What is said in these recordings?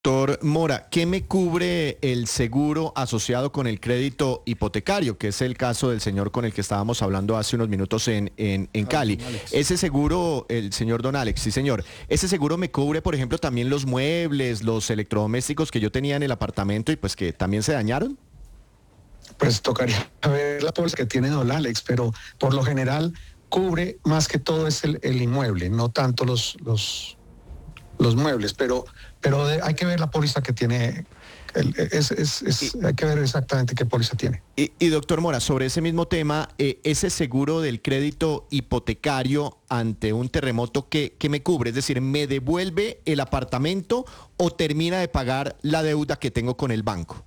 Doctor Mora, ¿qué me cubre el seguro asociado con el crédito hipotecario, que es el caso del señor con el que estábamos hablando hace unos minutos en Cali? Don Alex. Ese seguro, el señor Don Alex, sí señor, ese seguro me cubre, por ejemplo, también los muebles, los electrodomésticos que yo tenía en el apartamento y pues que también se dañaron. Pues tocaría ver la póliza que tiene Don Alex, pero por lo general cubre más que todo es el inmueble, no tanto los muebles, pero hay que ver la póliza que tiene, hay que ver exactamente qué póliza tiene. Y doctor Mora, sobre ese mismo tema, ese seguro del crédito hipotecario ante un terremoto, ¿qué me cubre? Es decir, ¿me devuelve el apartamento o termina de pagar la deuda que tengo con el banco?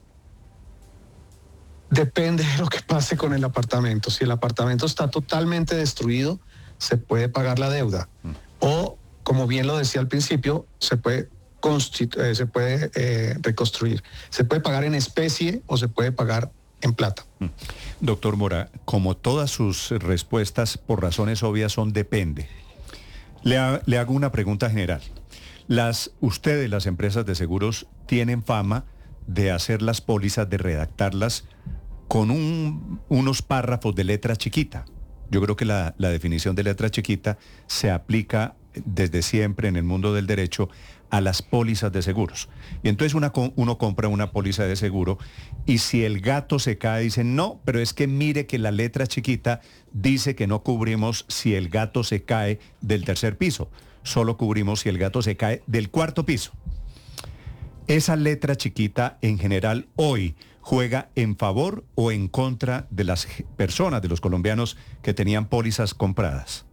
Depende de lo que pase con el apartamento. Si el apartamento está totalmente destruido, se puede pagar la deuda. O, como bien lo decía al principio, se puede reconstruir. Se puede pagar en especie o se puede pagar en plata. Doctor Mora, como todas sus respuestas, por razones obvias, son depende. Le hago una pregunta general. Ustedes, las empresas de seguros, tienen fama de hacer las pólizas, de redactarlas con unos párrafos de letra chiquita. Yo creo que la definición de letra chiquita se aplica desde siempre en el mundo del derecho a las pólizas de seguros. Y entonces uno compra una póliza de seguro y si el gato se cae, dicen, no, pero es que mire que la letra chiquita dice que no cubrimos si el gato se cae del tercer piso, solo cubrimos si el gato se cae del cuarto piso. Esa letra chiquita en general hoy juega en favor o en contra de las personas, de los colombianos que tenían pólizas compradas.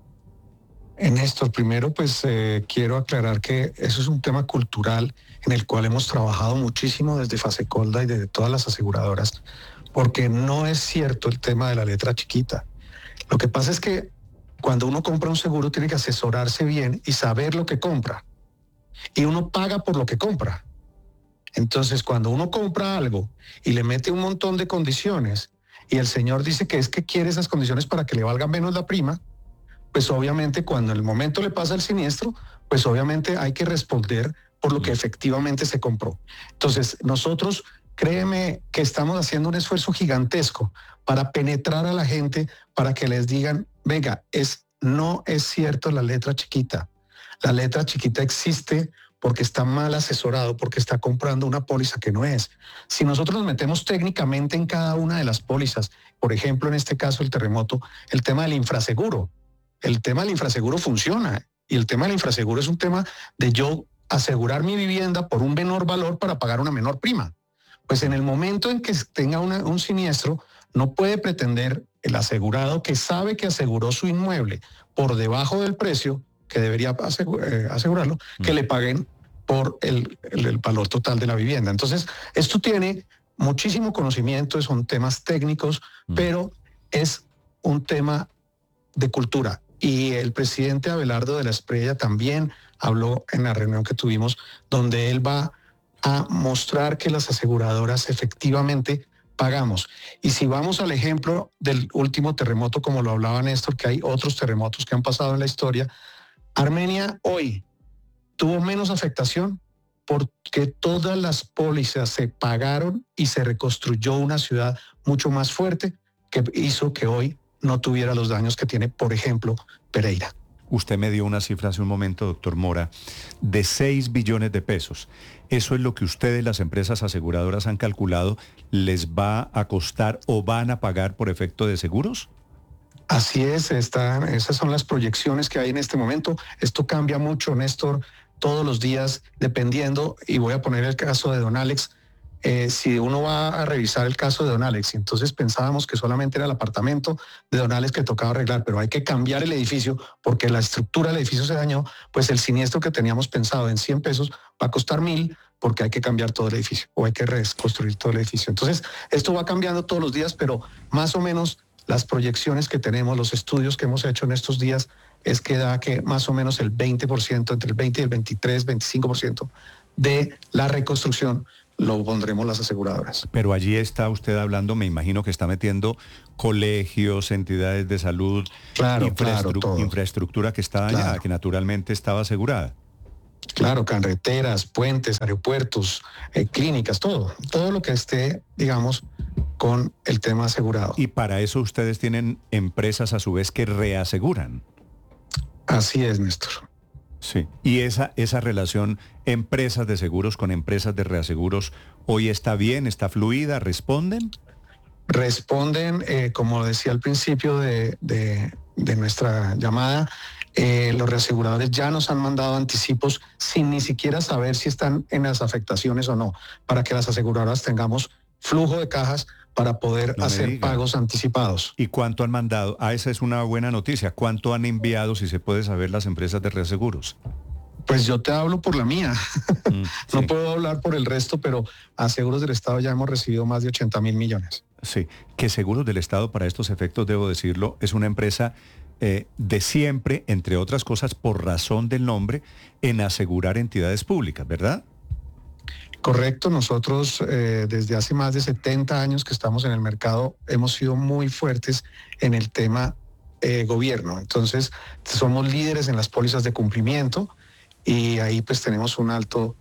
Néstor, primero pues quiero aclarar que eso es un tema cultural en el cual hemos trabajado muchísimo desde Fasecolda y desde todas las aseguradoras, porque no es cierto el tema de la letra chiquita. Lo que pasa es que cuando uno compra un seguro tiene que asesorarse bien y saber lo que compra. Y uno paga por lo que compra. Entonces, cuando uno compra algo y le mete un montón de condiciones y el señor dice que es que quiere esas condiciones para que le valga menos la prima, pues obviamente cuando en el momento le pasa el siniestro, pues obviamente hay que responder por lo que efectivamente se compró. Entonces, nosotros, créeme que estamos haciendo un esfuerzo gigantesco para penetrar a la gente, para que les digan, venga, no es cierto la letra chiquita. La letra chiquita existe porque está mal asesorado, porque está comprando una póliza que no es. Si nosotros nos metemos técnicamente en cada una de las pólizas, por ejemplo, en este caso el terremoto, el tema del infraseguro funciona y el tema del infraseguro es un tema de yo asegurar mi vivienda por un menor valor para pagar una menor prima. Pues en el momento en que tenga un siniestro, no puede pretender el asegurado que sabe que aseguró su inmueble por debajo del precio que debería asegurarlo, que le paguen por el valor total de la vivienda. Entonces, esto tiene muchísimo conocimiento, son temas técnicos, pero es un tema de cultura. Y el presidente Abelardo de la Espriella también habló en la reunión que tuvimos, donde él va a mostrar que las aseguradoras efectivamente pagamos. Y si vamos al ejemplo del último terremoto, como lo hablaba Néstor, que hay otros terremotos que han pasado en la historia, Armenia hoy tuvo menos afectación porque todas las pólizas se pagaron y se reconstruyó una ciudad mucho más fuerte que hizo que hoy no tuviera los daños que tiene, por ejemplo, Pereira. Usted me dio una cifra hace un momento, doctor Mora, de 6 billones de pesos. ¿Eso es lo que ustedes, las empresas aseguradoras, han calculado les va a costar o van a pagar por efecto de seguros? Así es, esas son las proyecciones que hay en este momento. Esto cambia mucho, Néstor, todos los días, dependiendo, y voy a poner el caso de Don Alex. Si uno va a revisar el caso de Don Alex, entonces pensábamos que solamente era el apartamento de Don Alex que tocaba arreglar, pero hay que cambiar el edificio porque la estructura del edificio se dañó, pues el siniestro que teníamos pensado en 100 pesos va a costar 1,000 porque hay que cambiar todo el edificio o hay que reconstruir todo el edificio. Entonces, esto va cambiando todos los días, pero más o menos las proyecciones que tenemos, los estudios que hemos hecho en estos días, es que da que más o menos el 20%, entre el 20 y el 23, 25% de la reconstrucción lo pondremos las aseguradoras. Pero allí está usted hablando, me imagino que está metiendo colegios, entidades de salud, claro, todo. infraestructura que está dañada, que naturalmente estaba asegurada. Claro, carreteras, puentes, aeropuertos, clínicas, todo lo que esté, digamos, con el tema asegurado. Y para eso ustedes tienen empresas a su vez que reaseguran. Así es, Néstor. Sí. Y esa relación empresas de seguros con empresas de reaseguros hoy está bien, está fluida, ¿responden? Responden, como decía al principio de nuestra llamada, los reaseguradores ya nos han mandado anticipos sin ni siquiera saber si están en las afectaciones o no, para que las aseguradoras tengamos flujo de cajas para poder hacer pagos anticipados. ¿Y cuánto han mandado? Esa es una buena noticia. ¿Cuánto han enviado, si se puede saber, las empresas de reaseguros? Pues yo te hablo por la mía. Sí. No puedo hablar por el resto, pero a Seguros del Estado ya hemos recibido más de 80.000 millones. Sí, que Seguros del Estado, para estos efectos, debo decirlo, es una empresa de siempre, entre otras cosas, por razón del nombre, en asegurar entidades públicas, ¿verdad? Correcto, nosotros desde hace más de 70 años que estamos en el mercado hemos sido muy fuertes en el tema gobierno. Entonces, somos líderes en las pólizas de cumplimiento y ahí pues tenemos un alto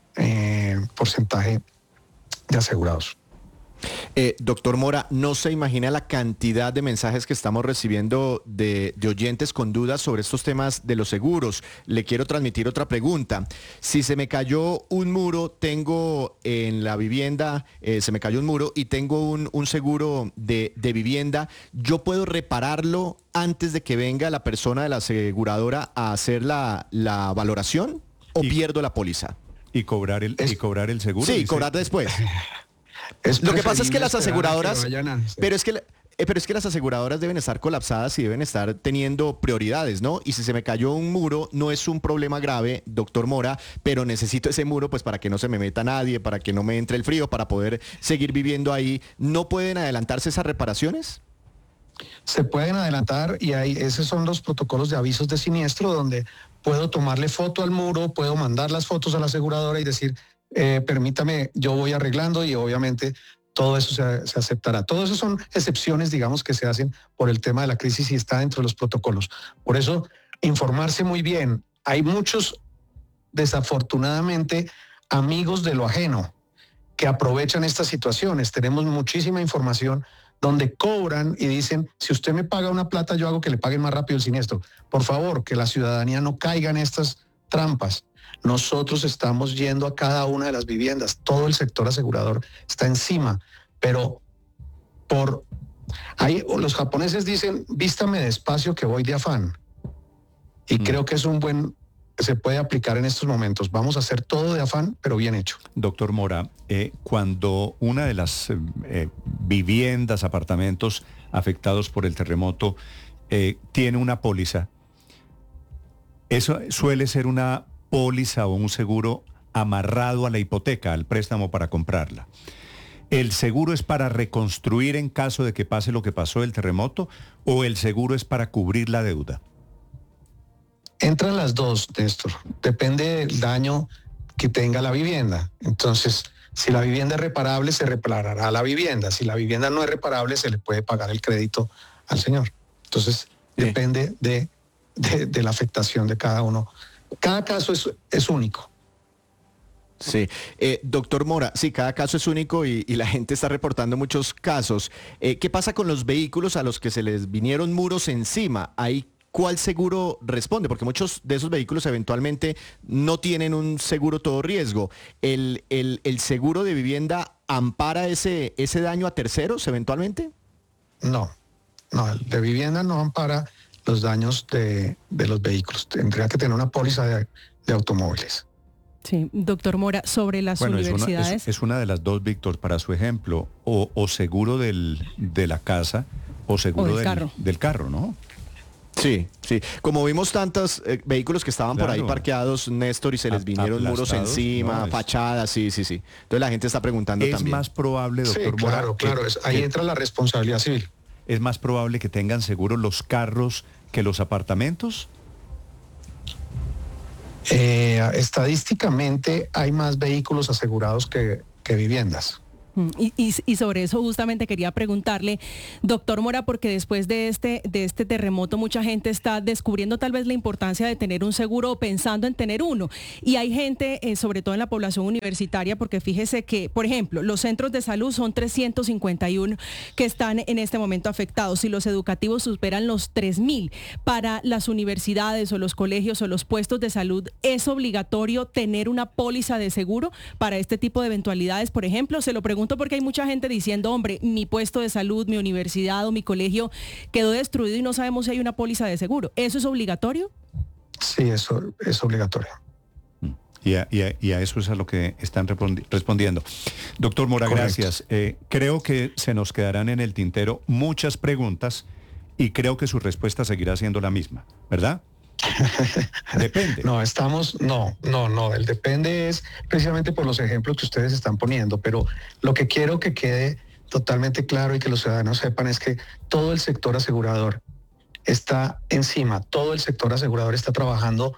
porcentaje de asegurados. Doctor Mora, no se imagina la cantidad de mensajes que estamos recibiendo de oyentes con dudas sobre estos temas de los seguros. Le quiero transmitir otra pregunta. Si se me cayó un muro, tengo en la vivienda, se me cayó un muro y tengo un seguro de vivienda, ¿yo puedo repararlo antes de que venga la persona de la aseguradora a hacer la valoración o pierdo la póliza? ¿Y cobrar el seguro? Sí, cobrar después. Lo que pasa es que las aseguradoras, pero es que las aseguradoras deben estar colapsadas y deben estar teniendo prioridades, ¿no? Y si se me cayó un muro, no es un problema grave, doctor Mora, pero necesito ese muro pues para que no se me meta nadie, para que no me entre el frío, para poder seguir viviendo ahí. ¿No pueden adelantarse esas reparaciones? Se pueden adelantar y esos son los protocolos de avisos de siniestro donde puedo tomarle foto al muro, puedo mandar las fotos a la aseguradora y decir, permítame, yo voy arreglando y obviamente todo eso se aceptará. Todo eso son excepciones, digamos, que se hacen por el tema de la crisis y está dentro de los protocolos. Por eso, informarse muy bien. Hay muchos, desafortunadamente, amigos de lo ajeno que aprovechan estas situaciones. Tenemos muchísima información donde cobran y dicen, si usted me paga una plata, yo hago que le paguen más rápido el siniestro. Por favor, que la ciudadanía no caiga en estas trampas. Nosotros estamos yendo a cada una de las viviendas, todo el sector asegurador está encima, pero ahí los japoneses dicen, vístame despacio que voy de afán. Y creo que se puede aplicar en estos momentos. Vamos a hacer todo de afán, pero bien hecho. Doctor Mora, cuando una de las viviendas, apartamentos afectados por el terremoto tiene una póliza, eso suele ser una póliza o un seguro amarrado a la hipoteca, al préstamo para comprarla. ¿El seguro es para reconstruir en caso de que pase lo que pasó el terremoto o el seguro es para cubrir la deuda? Entran las dos, Néstor. Depende del daño que tenga la vivienda. Entonces, si la vivienda es reparable, se reparará la vivienda. Si la vivienda no es reparable, se le puede pagar el crédito al señor. Entonces, depende de la afectación de cada uno. Cada caso es único. Sí, doctor Mora, sí, cada caso es único y la gente está reportando muchos casos. ¿Qué pasa con los vehículos a los que se les vinieron muros encima? ¿Ahí cuál seguro responde? Porque muchos de esos vehículos eventualmente no tienen un seguro todo riesgo. ¿El seguro de vivienda ampara ese daño a terceros eventualmente? No, el de vivienda no ampara los daños de los vehículos. Tendría que tener una póliza de automóviles. Sí, doctor Mora, sobre las universidades. Es una de las dos, Víctor, para su ejemplo, o seguro de la casa o seguro del carro, ¿no? Sí. Como vimos tantos vehículos que estaban por ahí parqueados, Néstor, y se les vinieron muros encima, fachadas, sí. Entonces la gente está preguntando también. ¿Es más probable, doctor Mora? Claro, ahí entra la responsabilidad civil. ¿Es más probable que tengan seguro los carros que los apartamentos? Estadísticamente hay más vehículos asegurados que viviendas. Y sobre eso justamente quería preguntarle, doctor Mora, porque después de este terremoto mucha gente está descubriendo tal vez la importancia de tener un seguro o pensando en tener uno. Y hay gente, sobre todo en la población universitaria, porque fíjese que, por ejemplo, los centros de salud son 351 que están en este momento afectados y los educativos superan los 3.000. Para las universidades o los colegios o los puestos de salud, ¿es obligatorio tener una póliza de seguro para este tipo de eventualidades? Por ejemplo, se lo pregunto porque hay mucha gente diciendo, hombre, mi puesto de salud, mi universidad o mi colegio quedó destruido y no sabemos si hay una póliza de seguro. ¿Eso es obligatorio? Sí, eso es obligatorio. Y a eso es a lo que están respondiendo. Doctor Mora, Correcto. Gracias. Creo que se nos quedarán en el tintero muchas preguntas y creo que su respuesta seguirá siendo la misma, ¿verdad? Depende. No, el depende es precisamente por los ejemplos que ustedes están poniendo, pero lo que quiero que quede totalmente claro y que los ciudadanos sepan es que todo el sector asegurador está encima, todo el sector asegurador está trabajando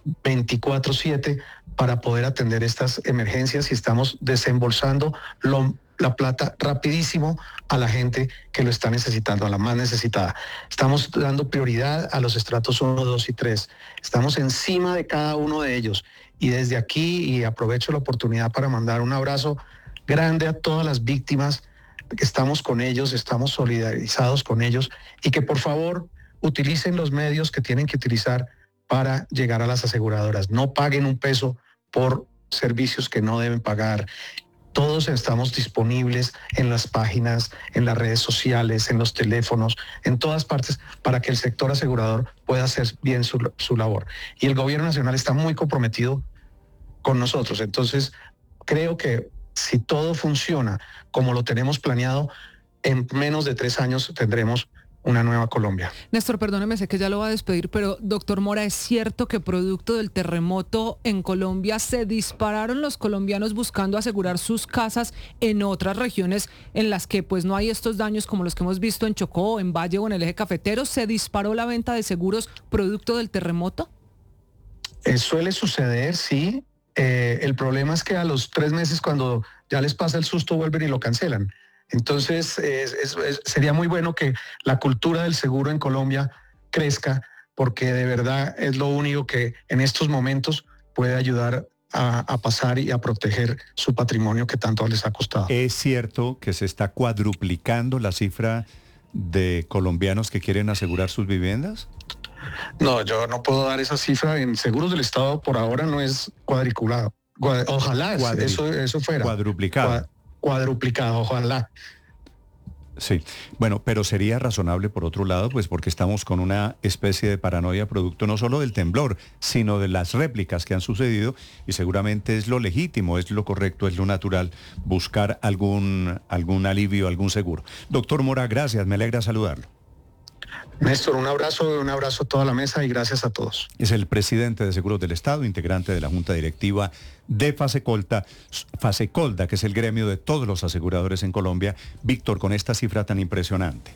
24/7 para poder atender estas emergencias y estamos desembolsando la plata rapidísimo a la gente que lo está necesitando, a la más necesitada. Estamos dando prioridad a los estratos 1, 2 y 3. Estamos encima de cada uno de ellos. Y desde aquí, y aprovecho la oportunidad para mandar un abrazo grande a todas las víctimas, que estamos con ellos, estamos solidarizados con ellos, y que por favor utilicen los medios que tienen que utilizar para llegar a las aseguradoras. No paguen un peso por servicios que no deben pagar. Todos estamos disponibles en las páginas, en las redes sociales, en los teléfonos, en todas partes, para que el sector asegurador pueda hacer bien su labor. Y el gobierno nacional está muy comprometido con nosotros. Entonces, creo que si todo funciona como lo tenemos planeado, en menos de 3 años tendremos una nueva Colombia. Néstor, perdóneme, sé que ya lo va a despedir, pero doctor Mora, ¿es cierto que producto del terremoto en Colombia se dispararon los colombianos buscando asegurar sus casas en otras regiones en las que pues no hay estos daños como los que hemos visto en Chocó, en Valle o en el eje cafetero? ¿Se disparó la venta de seguros producto del terremoto? Suele suceder, sí. El problema es que a los 3 meses, cuando ya les pasa el susto, vuelven y lo cancelan. Entonces, sería muy bueno que la cultura del seguro en Colombia crezca, porque de verdad es lo único que en estos momentos puede ayudar a pasar y a proteger su patrimonio que tanto les ha costado. ¿Es cierto que se está cuadruplicando la cifra de colombianos que quieren asegurar sus viviendas? No, yo no puedo dar esa cifra. En Seguros del Estado por ahora no es cuadriculado. Ojalá eso fuera. Cuadruplicado. Cuadruplicado, ojalá. Sí, bueno, pero sería razonable por otro lado, pues porque estamos con una especie de paranoia producto no solo del temblor, sino de las réplicas que han sucedido, y seguramente es lo legítimo, es lo correcto, es lo natural buscar algún alivio, algún seguro. Doctor Mora, gracias, me alegra saludarlo. Néstor, un abrazo a toda la mesa y gracias a todos. Es el presidente de Seguros del Estado, integrante de la Junta Directiva de Fasecolda, que es el gremio de todos los aseguradores en Colombia. Víctor, con esta cifra tan impresionante.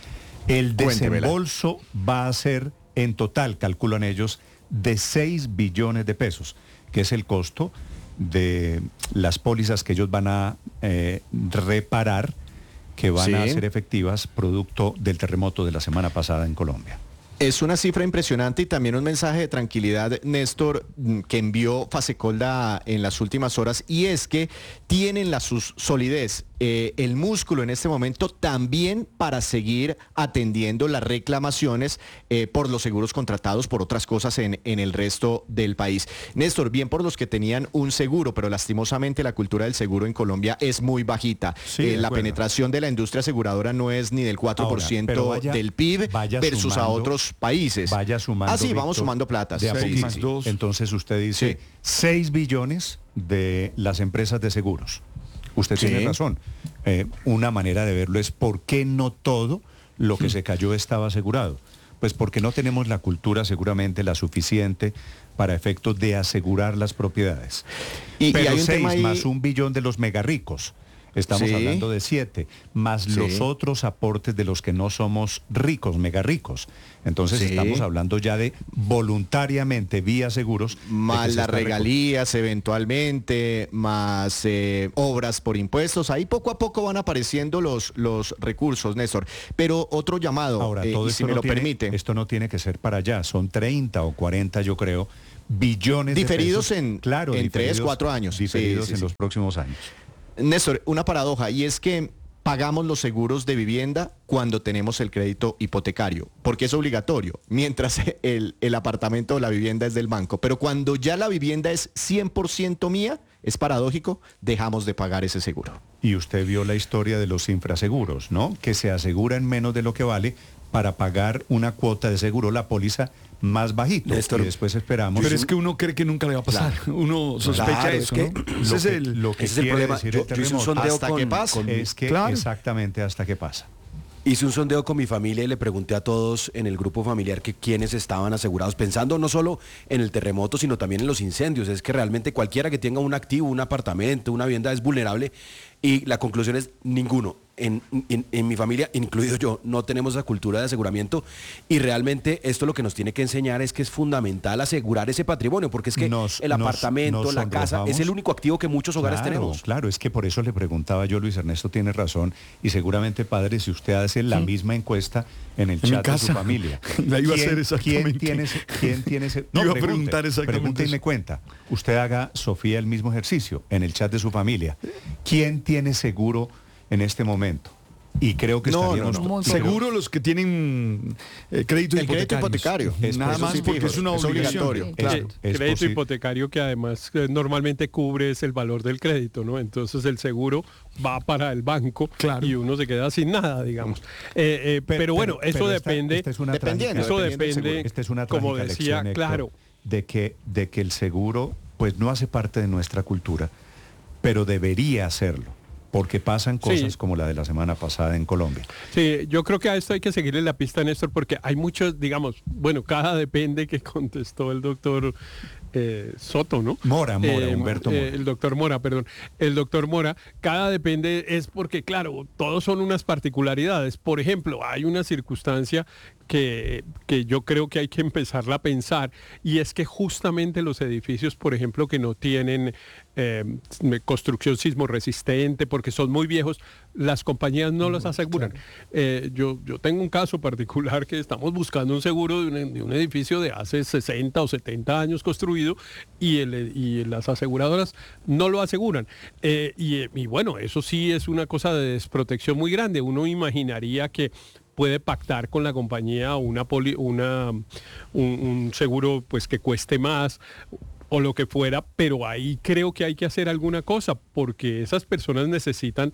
El desembolso va a ser en total, calculan ellos, de 6 billones de pesos, que es el costo de las pólizas que ellos van a reparar, que van a ser efectivas producto del terremoto de la semana pasada en Colombia. Es una cifra impresionante y también un mensaje de tranquilidad, Néstor, que envió Fasecolda en las últimas horas, y es que tienen la solidez, el músculo en este momento también para seguir atendiendo las reclamaciones por los seguros contratados por otras cosas en el resto del país. Néstor, bien por los que tenían un seguro, pero lastimosamente la cultura del seguro en Colombia es muy bajita. La penetración de la industria aseguradora no es ni del 4% del PIB versus a otros países. Vaya sumando. Sí, vamos sumando plata. De a poquito. Entonces usted dice 6 billones de las empresas de seguros. Usted tiene razón. Una manera de verlo es por qué no todo lo que se cayó estaba asegurado. Pues porque no tenemos la cultura seguramente la suficiente para efectos de asegurar las propiedades. Pero y hay un 6 tema ahí... más 1 billón de los megarricos. estamos Sí. hablando de 7, más Sí. los otros aportes de los que no somos ricos, mega ricos. Entonces Sí. estamos hablando ya de voluntariamente vía seguros. de que Más se las está regalías eventualmente, más obras por impuestos. Ahí poco a poco van apareciendo los recursos, Néstor. Pero otro llamado, Ahora, todo y esto si me no lo tiene, permite. esto no tiene que ser para allá, son 30 o 40, yo creo, billones Diferidos de pesos. en- claro, en diferidos- 3, 4 años. Diferidos Sí, en sí. los próximos años. Néstor, una paradoja, y es que pagamos los seguros de vivienda cuando tenemos el crédito hipotecario, porque es obligatorio, mientras el apartamento o la vivienda es del banco. Pero cuando ya la vivienda es 100% mía, es paradójico, dejamos de pagar ese seguro. Y usted vio la historia de los infraseguros, ¿no? Que se aseguran menos de lo que vale para pagar una cuota de seguro, la póliza más bajito. Néstor, y después esperamos. Pero es que uno cree que nunca le va a pasar. Uno sospecha Claro, eso, es ¿no? que Ese es el... lo que ese es el quiere problema. decir Yo el hice un terremoto. sondeo Hasta que pase. Es que Claro. exactamente hasta que pasa. Hice un sondeo con mi familia y le pregunté a todos en el grupo familiar que quiénes estaban asegurados, pensando no solo en el terremoto, sino también en los incendios. Es que realmente cualquiera que tenga un activo, un apartamento, una vivienda es vulnerable y la conclusión es ninguno. En mi familia, incluido yo, no tenemos esa cultura de aseguramiento y realmente esto lo que nos tiene que enseñar es que es fundamental asegurar ese patrimonio, porque es que el apartamento, la casa, es el único activo que muchos hogares tenemos. Claro, es que por eso le preguntaba yo, Luis Ernesto tiene razón, y seguramente, padre, si usted hace la misma encuesta en el En mi chat de su casa. familia. La iba a hacer exactamente. ¿Quién tiene ese? Iba a preguntar exactamente Pregunte y eso. me cuenta. Usted haga, Sofía, el mismo ejercicio en el chat de su familia. ¿Quién tiene seguro en este momento? Y creo que No, estaríamos... no, no. Seguro los que tienen crédito El crédito hipotecario. hipotecario. Nada Eso más sí, porque fijo, es una es obligación. obligatorio. Claro. Es Crédito posi- hipotecario que además normalmente cubre es el valor del crédito, ¿no? Entonces el seguro va para el banco Claro. y uno se queda sin nada, digamos. Pero bueno, eso pero depende. esta es una Dependiendo, trágica- eso dependiendo del depende, seguro. Esta es una como trágica decía, lección, Héctor, claro. de que el seguro pues no hace parte de nuestra cultura, pero debería hacerlo, porque pasan cosas Sí. como la de la semana pasada en Colombia. Sí, yo creo que a esto hay que seguirle la pista, Néstor, porque hay muchos, digamos, bueno, cada depende que contestó el doctor Soto, ¿no? Mora, Humberto Mora. El doctor Mora, perdón. El doctor Mora, cada depende es porque, claro, todos son unas particularidades. Por ejemplo, hay una circunstancia que yo creo que hay que empezarla a pensar, y es que justamente los edificios, por ejemplo, que no tienen construcción sismo resistente, porque son muy viejos, las compañías no los aseguran. Yo tengo un caso particular que estamos buscando un seguro de un edificio de hace 60 o 70 años construido y las aseguradoras no lo aseguran. Y bueno, eso sí es una cosa de desprotección muy grande. Uno imaginaría que puede pactar con la compañía un seguro pues que cueste más o lo que fuera, pero ahí creo que hay que hacer alguna cosa, porque esas personas necesitan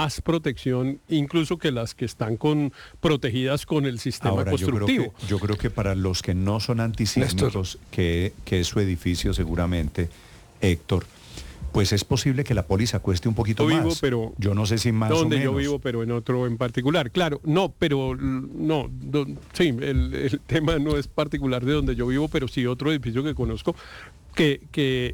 más protección incluso que las que están protegidas con el sistema Ahora, constructivo. yo creo que para los que no son antisísmicos, que es su edificio seguramente, Héctor, pues es posible que la póliza cueste un poquito Yo más. vivo, pero yo no sé si más o donde menos. yo vivo, pero en otro en particular. Claro, no, pero no, sí, el tema no es particular de donde yo vivo, pero sí otro edificio que conozco que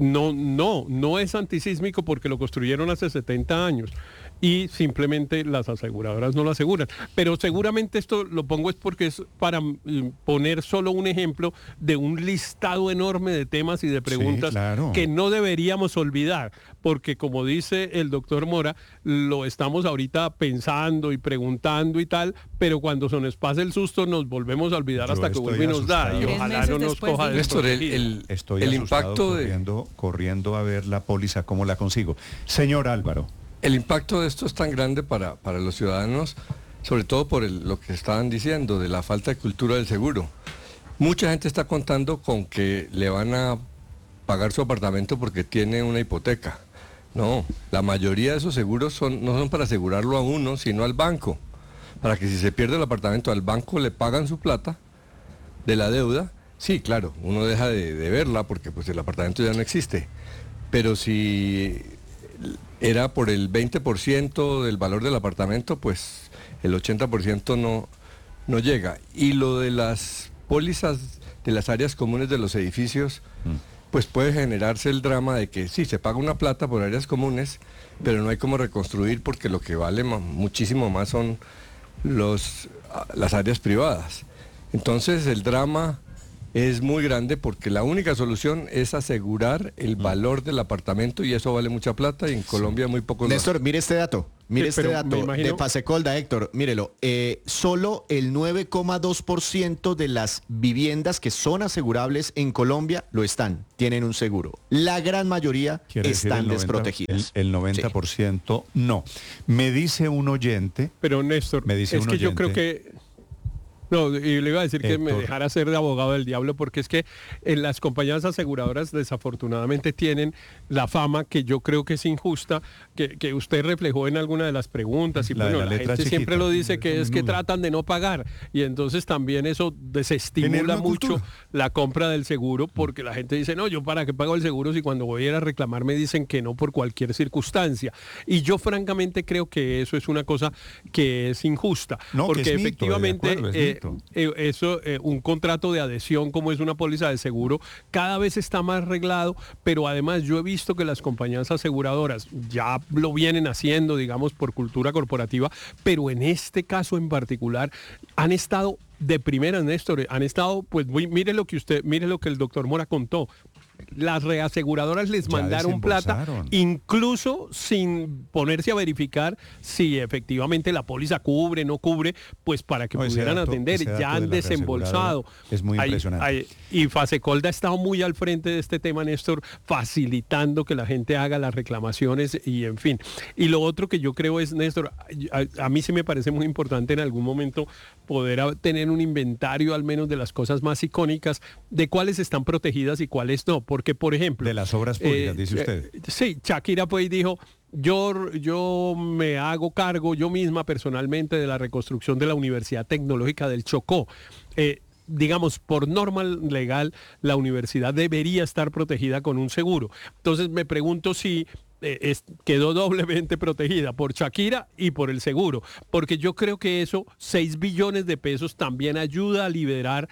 no es antisísmico porque lo construyeron hace 70 años y simplemente las aseguradoras no lo aseguran. Pero seguramente esto lo pongo es porque es para poner solo un ejemplo de un listado enorme de temas y de preguntas claro. que no deberíamos olvidar, porque como dice el doctor Mora, lo estamos ahorita pensando y preguntando y tal, pero cuando se nos pase el susto nos volvemos a olvidar Yo hasta que estoy vuelve y nos da, y asustado. ojalá 3 no meses nos después coja de- Néstor, desprevenidos. Estoy el asustado, impacto de... corriendo a ver la póliza, cómo la consigo. Señor Álvaro. El impacto de esto es tan grande para los ciudadanos, sobre todo por lo que estaban diciendo, de la falta de cultura del seguro. Mucha gente está contando con que le van a pagar su apartamento porque tiene una hipoteca. No, la mayoría de esos seguros no son para asegurarlo a uno, sino al banco. Para que si se pierde el apartamento, al banco le pagan su plata de la deuda. Sí, claro, uno deja de verla porque pues el apartamento ya no existe. Pero si era por el 20% del valor del apartamento, pues el 80% no llega. Y lo de las pólizas de las áreas comunes de los edificios, pues puede generarse el drama de que sí, se paga una plata por áreas comunes, pero no hay cómo reconstruir porque lo que vale muchísimo más son las áreas privadas. Entonces el drama es muy grande porque la única solución es asegurar el valor del apartamento y eso vale mucha plata y en Colombia muy poco. Néstor, mire este dato. Mire este Pero dato me imagino- de Fasecolda, Héctor, mírelo. Solo el 9,2% de las viviendas que son asegurables en Colombia lo están, tienen un seguro. La gran mayoría Quiere decir están el 90%, desprotegidas. El 90% no. Me dice un oyente, Pero Néstor, Me dice es un que yo creo oyente. que... No, y le iba a decir que me Héctor. dejara ser de abogado del diablo, porque es que en las compañías aseguradoras desafortunadamente tienen la fama que yo creo que es injusta, que usted reflejó en alguna de las preguntas, y La de bueno, la la letra gente siempre chiquita. lo dice que es que tratan de no pagar, y entonces también eso desestimula Genera una mucho cultura. la compra del seguro, porque la gente dice, no, yo para qué pago el seguro si cuando voy a ir a reclamar me dicen que no por cualquier circunstancia. Y yo francamente creo que eso es una cosa que es injusta, No, que porque es mito, de efectivamente acuerdo, es mito. un contrato de adhesión como es una póliza de seguro cada vez está más reglado, pero además yo he visto que las compañías aseguradoras ya lo vienen haciendo, digamos, por cultura corporativa, pero en este caso en particular han estado de primera, Néstor, han estado, pues mire lo que el doctor Mora contó. Las reaseguradoras les Ya mandaron plata, desembolsaron. incluso sin ponerse a verificar si efectivamente la póliza cubre, no cubre, pues para que No, ese pudieran dato- atender, ese dato ya de han la desembolsado. reaseguradora es muy impresionante. Y Fasecolda ha estado muy al frente de este tema, Néstor, facilitando que la gente haga las reclamaciones y en fin. Y lo otro que yo creo es, Néstor, a mí sí me parece muy importante en algún momento poder tener un inventario al menos de las cosas más icónicas, de cuáles están protegidas y cuáles no. Porque, por ejemplo... De las obras públicas, dice usted. Sí, Shakira pues dijo, yo me hago cargo yo misma personalmente de la reconstrucción de la Universidad Tecnológica del Chocó. Digamos, por norma legal, la universidad debería estar protegida con un seguro. Entonces me pregunto si quedó doblemente protegida por Shakira y por el seguro, porque yo creo que eso, 6 billones de pesos, también ayuda a liberar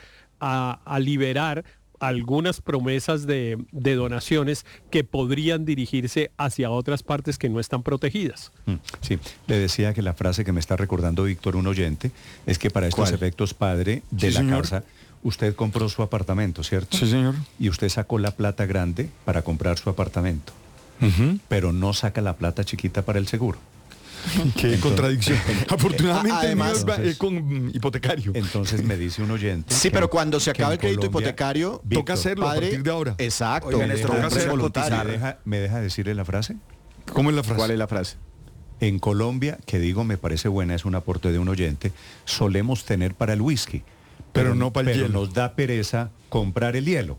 algunas promesas de donaciones que podrían dirigirse hacia otras partes que no están protegidas. Sí, le decía que la frase que me está recordando Víctor, un oyente, es que para estos ¿Cuál? efectos, padre, de Sí, la señor. casa, usted compró su apartamento, ¿cierto? Sí, señor. Y usted sacó la plata grande para comprar su apartamento, pero no saca la plata chiquita para el seguro. Qué contradicción. Afortunadamente el mío además, es con hipotecario. Entonces me dice un oyente. Sí, que- pero cuando se que acaba en el crédito Colombia, hipotecario, Víctor, toca hacerlo a partir de ahora. Exacto. Oiga, Néstor, toca toca hacerlo hacerlo, voluntario. ¿Me deja decirle la frase? ¿Cómo es la frase? ¿Cuál es la frase? En Colombia, que digo me parece buena, es un aporte de un oyente, solemos tener para el whisky, Pero no para el pero hielo. nos da pereza comprar el hielo.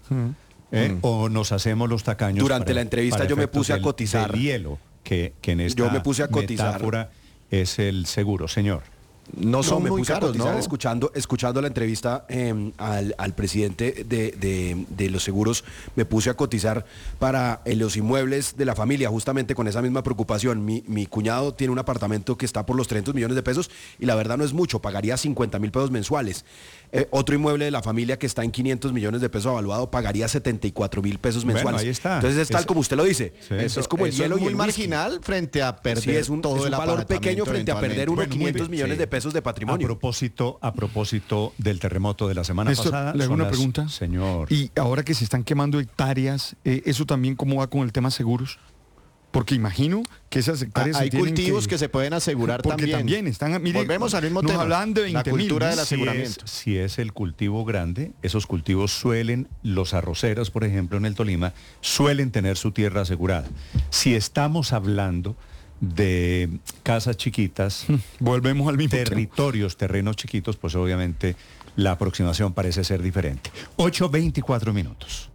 O nos hacemos los tacaños. Durante la entrevista para yo me efectos puse a cotizar. del hielo, que en esta Yo me puse a cotizar. metáfora es el seguro, señor. No son me muy puse a caros, cotizar ¿no? escuchando la entrevista al presidente de los seguros, me puse a cotizar para los inmuebles de la familia, justamente con esa misma preocupación. Mi cuñado tiene un apartamento que está por los 300 millones de pesos y la verdad no es mucho, pagaría 50 mil pesos mensuales. Otro inmueble de la familia que está en 500 millones de pesos avalúado pagaría 74 mil pesos Bueno, mensuales. ahí está. Entonces es tal como usted lo dice. Sí. Es como el Eso hielo es y muy el whisky. marginal frente a perder Sí, es un todo el valor apartamento pequeño frente a perder unos eventualmente. Bueno, muy 500 bien, millones sí. de pesos de patrimonio. A propósito del terremoto de la semana Néstor, pasada. le hago son una las- pregunta. Señor. Y ahora que se están quemando hectáreas, ¿eso también cómo va con el tema seguros? Porque imagino que esas hectáreas Hay se tienen cultivos que se pueden asegurar porque también están, mire, Volvemos al mismo nos tema. hablan de la 20.000, cultura del ¿no? aseguramiento. Si es el cultivo grande, esos cultivos suelen, los arroceros, por ejemplo, en el Tolima, suelen tener su tierra asegurada. Si estamos hablando de casas chiquitas, volvemos al mismo tema. territorios, terrenos chiquitos, pues obviamente la aproximación parece ser diferente. 8:24 minutos.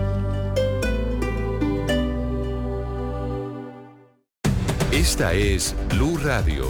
Esta es Blue Radio.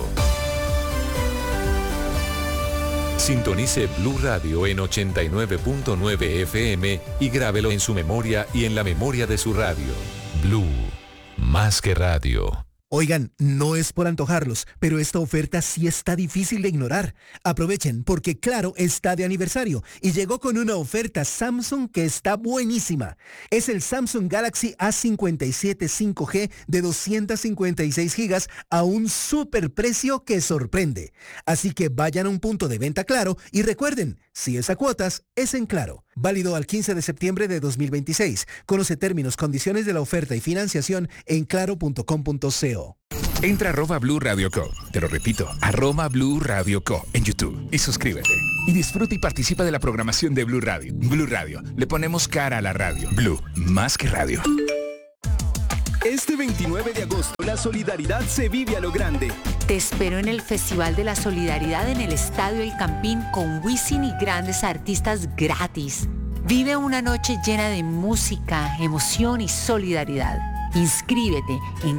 Sintonice Blue Radio en 89.9 FM y grábelo en su memoria y en la memoria de su radio. Blue, más que radio. Oigan, no es por antojarlos, pero esta oferta sí está difícil de ignorar. Aprovechen porque Claro está de aniversario y llegó con una oferta Samsung que está buenísima. Es el Samsung Galaxy A57 5G de 256 GB a un super precio que sorprende. Así que vayan a un punto de venta Claro y recuerden, si es a cuotas, es en Claro. Válido al 15 de septiembre de 2026. Conoce términos, condiciones de la oferta y financiación en claro.com.co. Entra a @Blue Radio Co. Te lo repito, @Blue Radio Co. en YouTube y suscríbete. Y disfruta y participa de la programación de Blue Radio. Blue Radio, le ponemos cara a la radio. Blue, más que radio. Este 29 de agosto, la solidaridad se vive a lo grande. Te espero en el Festival de la Solidaridad en el Estadio El Campín con Wisin y grandes artistas gratis. Vive una noche llena de música, emoción y solidaridad. Inscríbete en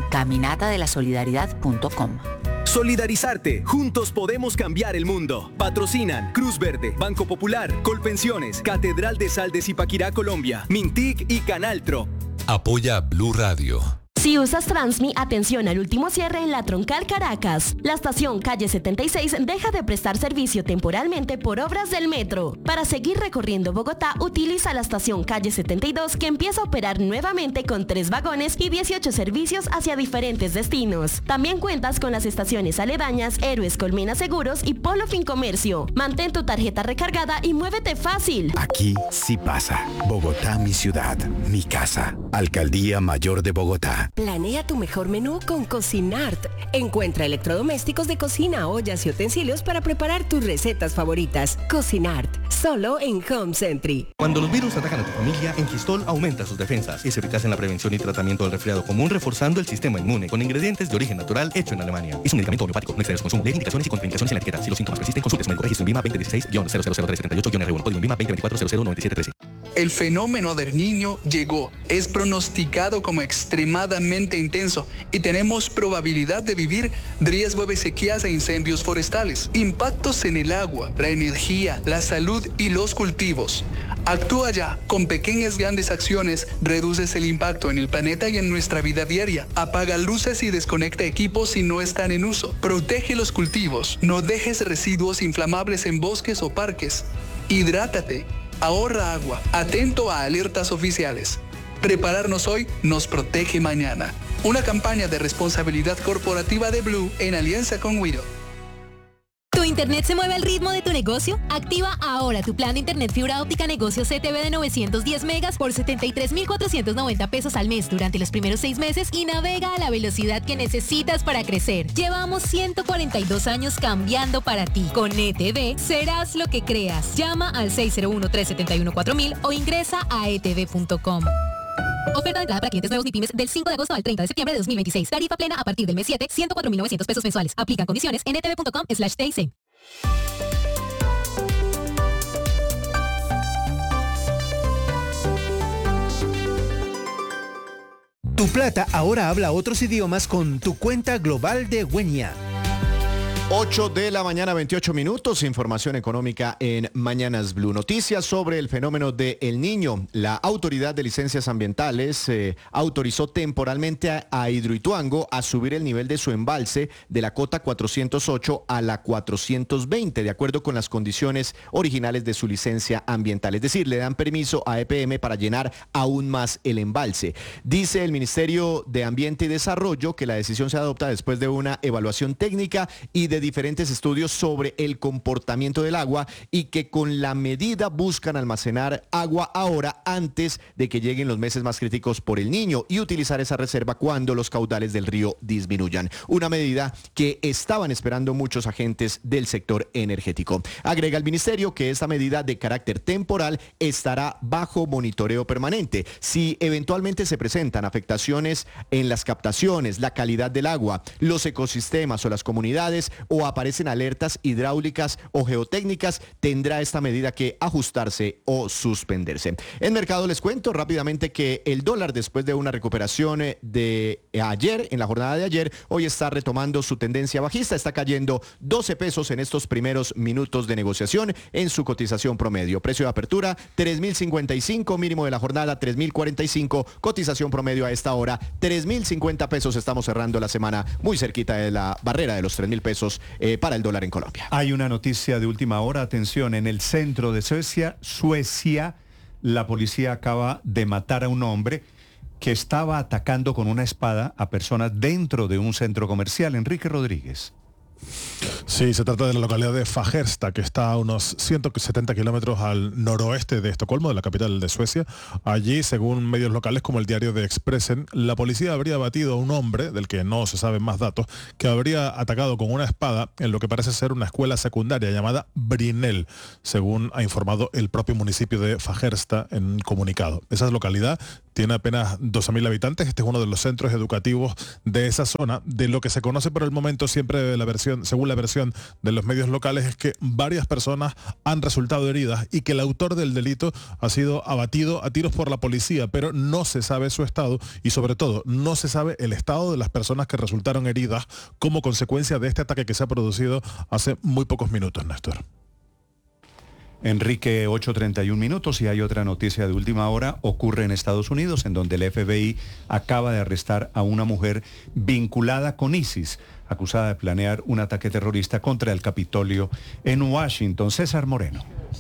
caminatadelasolidaridad.com. Solidarizarte. Juntos podemos cambiar el mundo. Patrocinan Cruz Verde, Banco Popular, Colpensiones, Catedral de Sal de Zipaquirá, Colombia, Mintic y Canaltro. Apoya Blue Radio. Si usas Transmi, atención al último cierre en la Troncal Caracas. La estación Calle 76 deja de prestar servicio temporalmente por obras del metro. Para seguir recorriendo Bogotá, utiliza la estación Calle 72 que empieza a operar nuevamente con 3 vagones y 18 servicios hacia diferentes destinos. También cuentas con las estaciones aledañas Héroes Colmena Seguros y Polo Fincomercio. Mantén tu tarjeta recargada y muévete fácil. Aquí sí pasa. Bogotá, mi ciudad, mi casa. Alcaldía Mayor de Bogotá. Planea tu mejor menú con Cocinart. Encuentra electrodomésticos de cocina, ollas y utensilios para preparar tus recetas favoritas. Cocinart, solo en Home Sentry. Cuando los virus atacan a tu familia, Enquistol aumenta sus defensas. Es eficaz en la prevención y tratamiento del resfriado común, reforzando el sistema inmune con ingredientes de origen natural hecho en Alemania. Es un medicamento homeopático, no excede su consumo. Lee indicaciones y contraindicaciones en la etiqueta. Si los síntomas persisten, consulte su médico. Registro en VIMA 2016-000338-R1. Código en VIMA 2024-009713. El fenómeno del Niño llegó. Es pronosticado como extremadamente intenso y tenemos probabilidad de vivir riesgo de sequías e incendios forestales, impactos en el agua, la energía, la salud y los cultivos. Actúa ya. Con pequeñas grandes acciones reduces el impacto en el planeta y en nuestra vida diaria. Apaga luces y desconecta equipos si no están en uso. Protege los cultivos. No dejes residuos inflamables en bosques o parques. Hidrátate. Ahorra agua. Atento a alertas oficiales. Prepararnos hoy nos protege mañana. Una campaña de responsabilidad corporativa de Blue en alianza con Wido. ¿Tu internet se mueve al ritmo de tu negocio? Activa ahora tu plan de internet fibra óptica negocio CTV de 910 megas por 73,490 pesos al mes durante los primeros 6 meses y navega a la velocidad que necesitas para crecer. Llevamos 142 años cambiando para ti. Con ETV serás lo que creas. Llama al 601-371-4000 o ingresa a etv.com. Oferta de entrada para clientes nuevos ni pymes del 5 de agosto al 30 de septiembre de 2026. Tarifa plena a partir del mes 7, 104,900 pesos mensuales. Aplican condiciones en etv.com/TIC. Tu plata ahora habla otros idiomas con tu cuenta global de Wenia. 8 de la mañana, 28 minutos, información económica en Mañanas Blue. Noticias sobre el fenómeno de El Niño. La Autoridad de Licencias Ambientales autorizó temporalmente a Hidroituango a subir el nivel de su embalse de la cota 408 a la 420, de acuerdo con las condiciones originales de su licencia ambiental. Es decir, le dan permiso a EPM para llenar aún más el embalse. Dice el Ministerio de Ambiente y Desarrollo que la decisión se adopta después de una evaluación técnica y de diferentes estudios sobre el comportamiento del agua y que con la medida buscan almacenar agua ahora antes de que lleguen los meses más críticos por El Niño y utilizar esa reserva cuando los caudales del río disminuyan. Una medida que estaban esperando muchos agentes del sector energético. Agrega el ministerio que esta medida de carácter temporal estará bajo monitoreo permanente. Si eventualmente se presentan afectaciones en las captaciones, la calidad del agua, los ecosistemas o las comunidades, o aparecen alertas hidráulicas o geotécnicas, tendrá esta medida que ajustarse o suspenderse. En mercado les cuento rápidamente que el dólar, después de una recuperación de ayer, en la jornada de ayer, hoy está retomando su tendencia bajista, está cayendo 12 pesos en estos primeros minutos de negociación en su cotización promedio. Precio de apertura 3.055, mínimo de la jornada 3.045, cotización promedio a esta hora 3.050 pesos. Estamos cerrando la semana muy cerquita de la barrera de los 3.000 pesos para el dólar en Colombia. Hay una noticia de última hora, atención, en el centro de Suecia, la policía acaba de matar a un hombre que estaba atacando con una espada a personas dentro de un centro comercial. Enrique Rodríguez. Sí, se trata de la localidad de Fagersta, que está a unos 170 kilómetros al noroeste de Estocolmo, de la capital de Suecia. Allí, según medios locales como el diario de Expressen, la policía habría abatido a un hombre, del que no se saben más datos, que habría atacado con una espada en lo que parece ser una escuela secundaria llamada Brinell, según ha informado el propio municipio de Fagersta en un comunicado. Esa localidad tiene apenas 12.000 habitantes. Este es uno de los centros educativos de esa zona. De lo que se conoce por el momento, siempre según la versión de los medios locales, es que varias personas han resultado heridas y que el autor del delito ha sido abatido a tiros por la policía, pero no se sabe su estado y sobre todo no se sabe el estado de las personas que resultaron heridas como consecuencia de este ataque que se ha producido hace muy pocos minutos, Néstor. Enrique, 8:31 minutos, y hay otra noticia de última hora, ocurre en Estados Unidos, en donde el FBI acaba de arrestar a una mujer vinculada con ISIS, acusada de planear un ataque terrorista contra el Capitolio en Washington. César Moreno.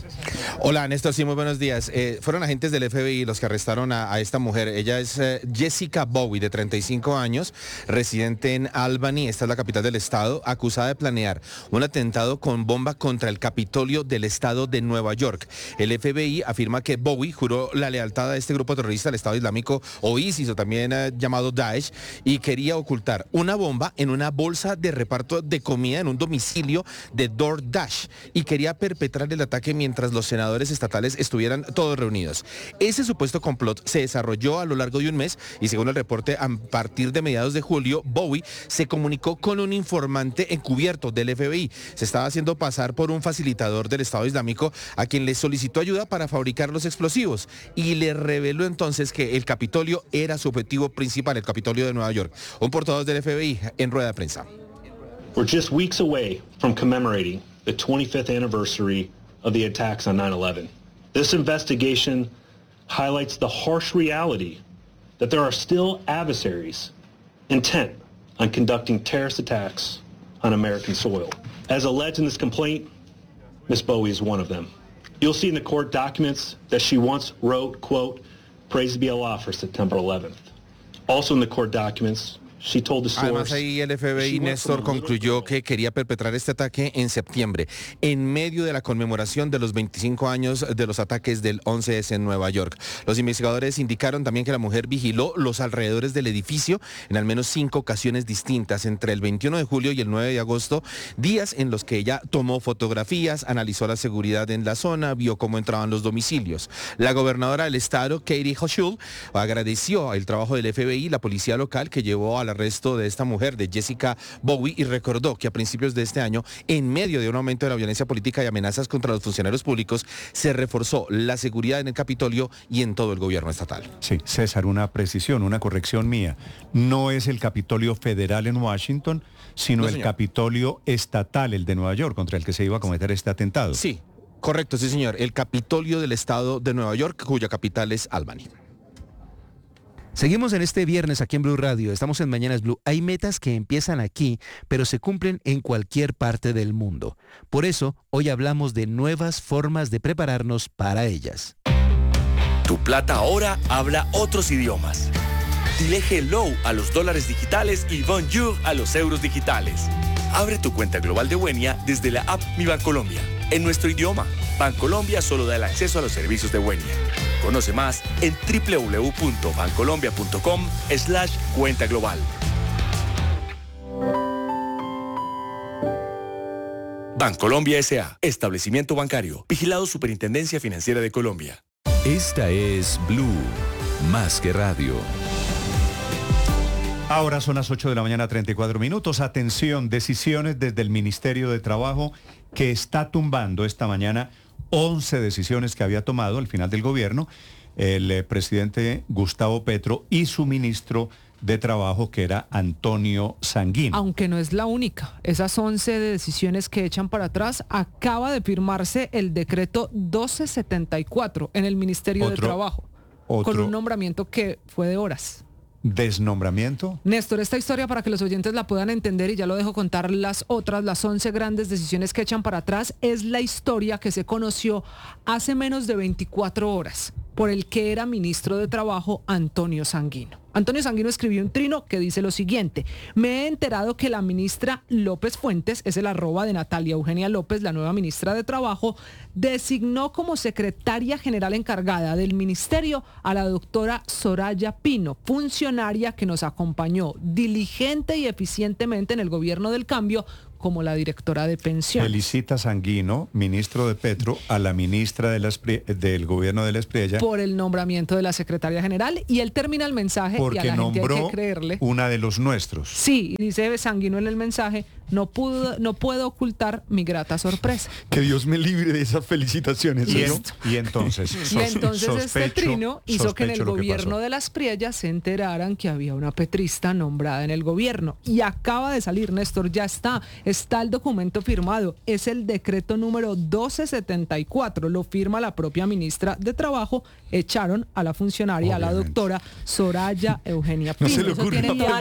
Hola, Néstor, sí, muy buenos días. Fueron agentes del FBI los que arrestaron a esta mujer. Ella es Jessica Bowie, de 35 años, residente en Albany, esta es la capital del estado, acusada de planear un atentado con bomba contra el Capitolio del estado de Nueva York. El FBI afirma que Bowie juró la lealtad a este grupo terrorista, el Estado Islámico o ISIS, o también llamado Daesh, y quería ocultar una bomba en una bolsa de reparto de comida en un domicilio de DoorDash y quería perpetrar el ataque mientras los senadores estatales estuvieran todos reunidos. Ese supuesto complot se desarrolló a lo largo de un mes y, según el reporte, a partir de mediados de julio, Bowie se comunicó con un informante encubierto del FBI. Se estaba haciendo pasar por un facilitador del Estado Islámico a quien le solicitó ayuda para fabricar los explosivos y le reveló entonces que el Capitolio era su objetivo principal, el Capitolio de Nueva York. Un portavoz del FBI en rueda de prensa. We're just weeks away from commemorating the 25th anniversary of the attacks on 9/11. This investigation highlights the harsh reality that there are still adversaries intent on conducting terrorist attacks on American soil. As alleged in this complaint, Ms. Bowie is one of them. You'll see in the court documents that she once wrote, quote, "Praise be Allah for September 11th." Also in the court documents, además, ahí el FBI, Néstor, concluyó que quería perpetrar este ataque en septiembre, en medio de la conmemoración de los 25 años de los ataques del 11S en Nueva York. Los investigadores indicaron también que la mujer vigiló los alrededores del edificio en al menos 5 ocasiones distintas, entre el 21 de julio y el 9 de agosto, días en los que ella tomó fotografías, analizó la seguridad en la zona, vio cómo entraban los domicilios. La gobernadora del estado, Katie Hochul, agradeció el trabajo del FBI y la policía local que llevó al arresto de esta mujer, de Jessica Bowie, y recordó que a principios de este año, en medio de un aumento de la violencia política y amenazas contra los funcionarios públicos, se reforzó la seguridad en el Capitolio y en todo el gobierno estatal. Sí, César, una precisión, una corrección mía. No es el Capitolio federal en Washington, sino el Capitolio estatal, el de Nueva York, contra el que se iba a cometer este atentado. Sí, correcto, sí señor. El Capitolio del estado de Nueva York, cuya capital es Albany. Seguimos en este viernes aquí en Blue Radio, estamos en Mañanas Blue. Hay metas que empiezan aquí, pero se cumplen en cualquier parte del mundo. Por eso, hoy hablamos de nuevas formas de prepararnos para ellas. Tu plata ahora habla otros idiomas. Dile hello a los dólares digitales y bonjour a los euros digitales. Abre tu cuenta global de Wenia desde la app Mi Bancolombia, en nuestro idioma. Bancolombia solo da el acceso a los servicios de Wenia. Conoce más en www.bancolombia.com/cuenta global. Bancolombia S.A., establecimiento bancario, vigilado Superintendencia Financiera de Colombia. Esta es Blue, más que radio. Ahora son las 8 de la mañana, 34 minutos. Atención, decisiones desde el Ministerio de Trabajo que está tumbando esta mañana 11 decisiones que había tomado al final del gobierno el presidente Gustavo Petro y su ministro de Trabajo, que era Antonio Sanguino. Aunque no es la única. Esas 11 decisiones que echan para atrás, acaba de firmarse el decreto 1274 en el Ministerio de Trabajo, con un nombramiento que fue de horas. ¿Desnombramiento? Néstor, esta historia para que los oyentes la puedan entender, y ya lo dejo contar las 11 grandes decisiones que echan para atrás, es la historia que se conoció hace menos de 24 horas por el que era ministro de Trabajo Antonio Sanguino. Antonio Sanguino escribió un trino que dice lo siguiente: me he enterado que la ministra López Fuentes, es el arroba de Natalia Eugenia López, la nueva ministra de Trabajo, designó como secretaria general encargada del ministerio a la doctora Soraya Pino, funcionaria que nos acompañó diligente y eficientemente en el gobierno del cambio como la directora de pensiones. Felicita Sanguino, ministro de Petro, a la ministra del gobierno de la Espriella por el nombramiento de la secretaria general, y él termina el mensaje porque y a la gente hay que creerle. Una de los nuestros. Sí, dice Sanguino en el mensaje: no puedo ocultar mi grata sorpresa. Que Dios me libre de esas felicitaciones. Y entonces este trino hizo que en el gobierno de la Espriella se enteraran que había una petrista nombrada en el gobierno. Y acaba de salir, Néstor, ya está el documento firmado. Es el decreto número 1274. Lo firma la propia ministra de Trabajo. Echaron a la funcionaria, a la doctora Soraya Eugenia Pino. No se le ocurre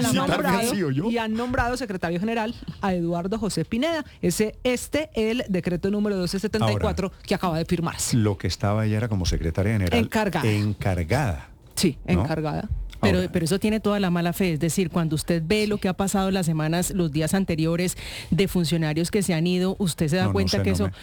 y han nombrado secretario general a Eduardo José Pineda. El decreto número 1274 que acaba de firmarse. Lo que estaba ella era como secretaria general. Encargada. Sí, ¿no? Encargada. Pero eso tiene toda la mala fe, es decir, cuando usted ve lo que ha pasado las semanas, los días anteriores de funcionarios que se han ido, usted se da cuenta que eso,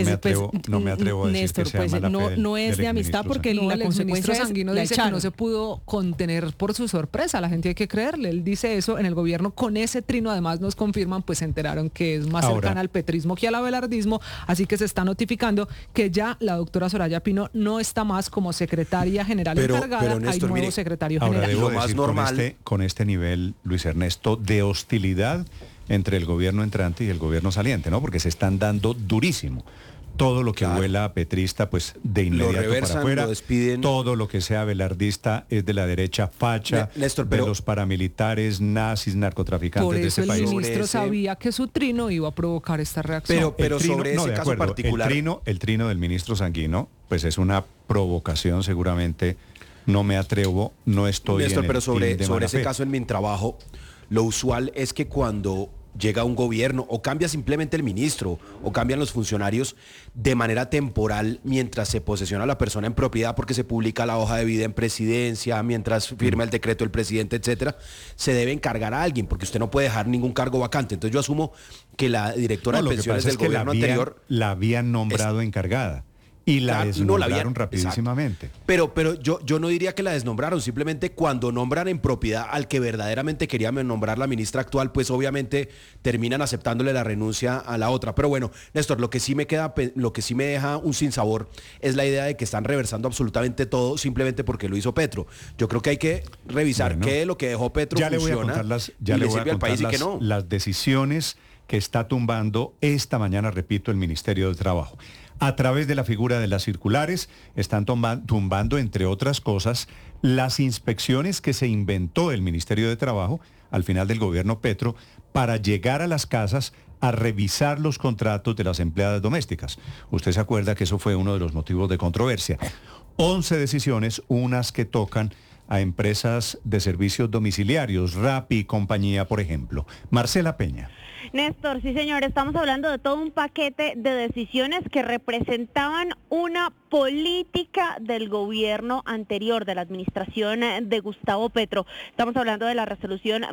no me atrevo a decir, Néstor, que sea mala fe no es de amistad, porque la consecuencia es Sanguino dice que no se pudo contener por su sorpresa. La gente hay que creerle. Él dice eso en el gobierno con ese trino. Además nos confirman, pues se enteraron que es más cercana al petrismo que al abelardismo, así que se está notificando que ya la doctora Soraya Pino no está más como secretaria general encargada. Néstor, hay nuevo secretario general. Lo más normal con este nivel, Luis Ernesto, de hostilidad entre el gobierno entrante y el gobierno saliente, ¿no? Porque se están dando durísimo. Todo lo que huela a petrista, pues de inmediato para afuera. Todo lo que sea velardista es de la derecha facha, Néstor, de los paramilitares, nazis, narcotraficantes de ese país. Por eso el ministro sabía que su trino iba a provocar esta reacción. Pero sobre ese caso particular. El trino del ministro Sanguino, pues es una provocación seguramente. No me atrevo, no estoy Néstor, en el pero sobre ese fe. caso en mi trabajo, lo usual es que cuando llega un gobierno o cambia simplemente el ministro o cambian los funcionarios de manera temporal mientras se posesiona la persona en propiedad, porque se publica la hoja de vida en presidencia, mientras firma el decreto del presidente, etcétera, se debe encargar a alguien, porque usted no puede dejar ningún cargo vacante. Entonces yo asumo que la directora de pensiones del gobierno anterior la habían nombrado encargada. Y la desnombraron rapidísimamente. Pero yo no diría que la desnombraron, simplemente cuando nombran en propiedad al que verdaderamente quería nombrar la ministra actual, pues obviamente terminan aceptándole la renuncia a la otra. Pero bueno, Néstor, lo que sí me deja un sinsabor es la idea de que están reversando absolutamente todo simplemente porque lo hizo Petro. Yo creo que hay que revisar qué de lo que dejó Petro funciona y le sirve al país y qué no. Las decisiones que está tumbando esta mañana, repito, el Ministerio de Trabajo. A través de la figura de las circulares, están tumbando, entre otras cosas, las inspecciones que se inventó el Ministerio de Trabajo al final del gobierno Petro para llegar a las casas a revisar los contratos de las empleadas domésticas. Usted se acuerda que eso fue uno de los motivos de controversia. 11 decisiones, unas que tocan a empresas de servicios domiciliarios, Rappi y compañía, por ejemplo. Marcela Peña. Néstor, sí señor, estamos hablando de todo un paquete de decisiones que representaban una política del gobierno anterior, de la administración de Gustavo Petro. Estamos hablando de la resolución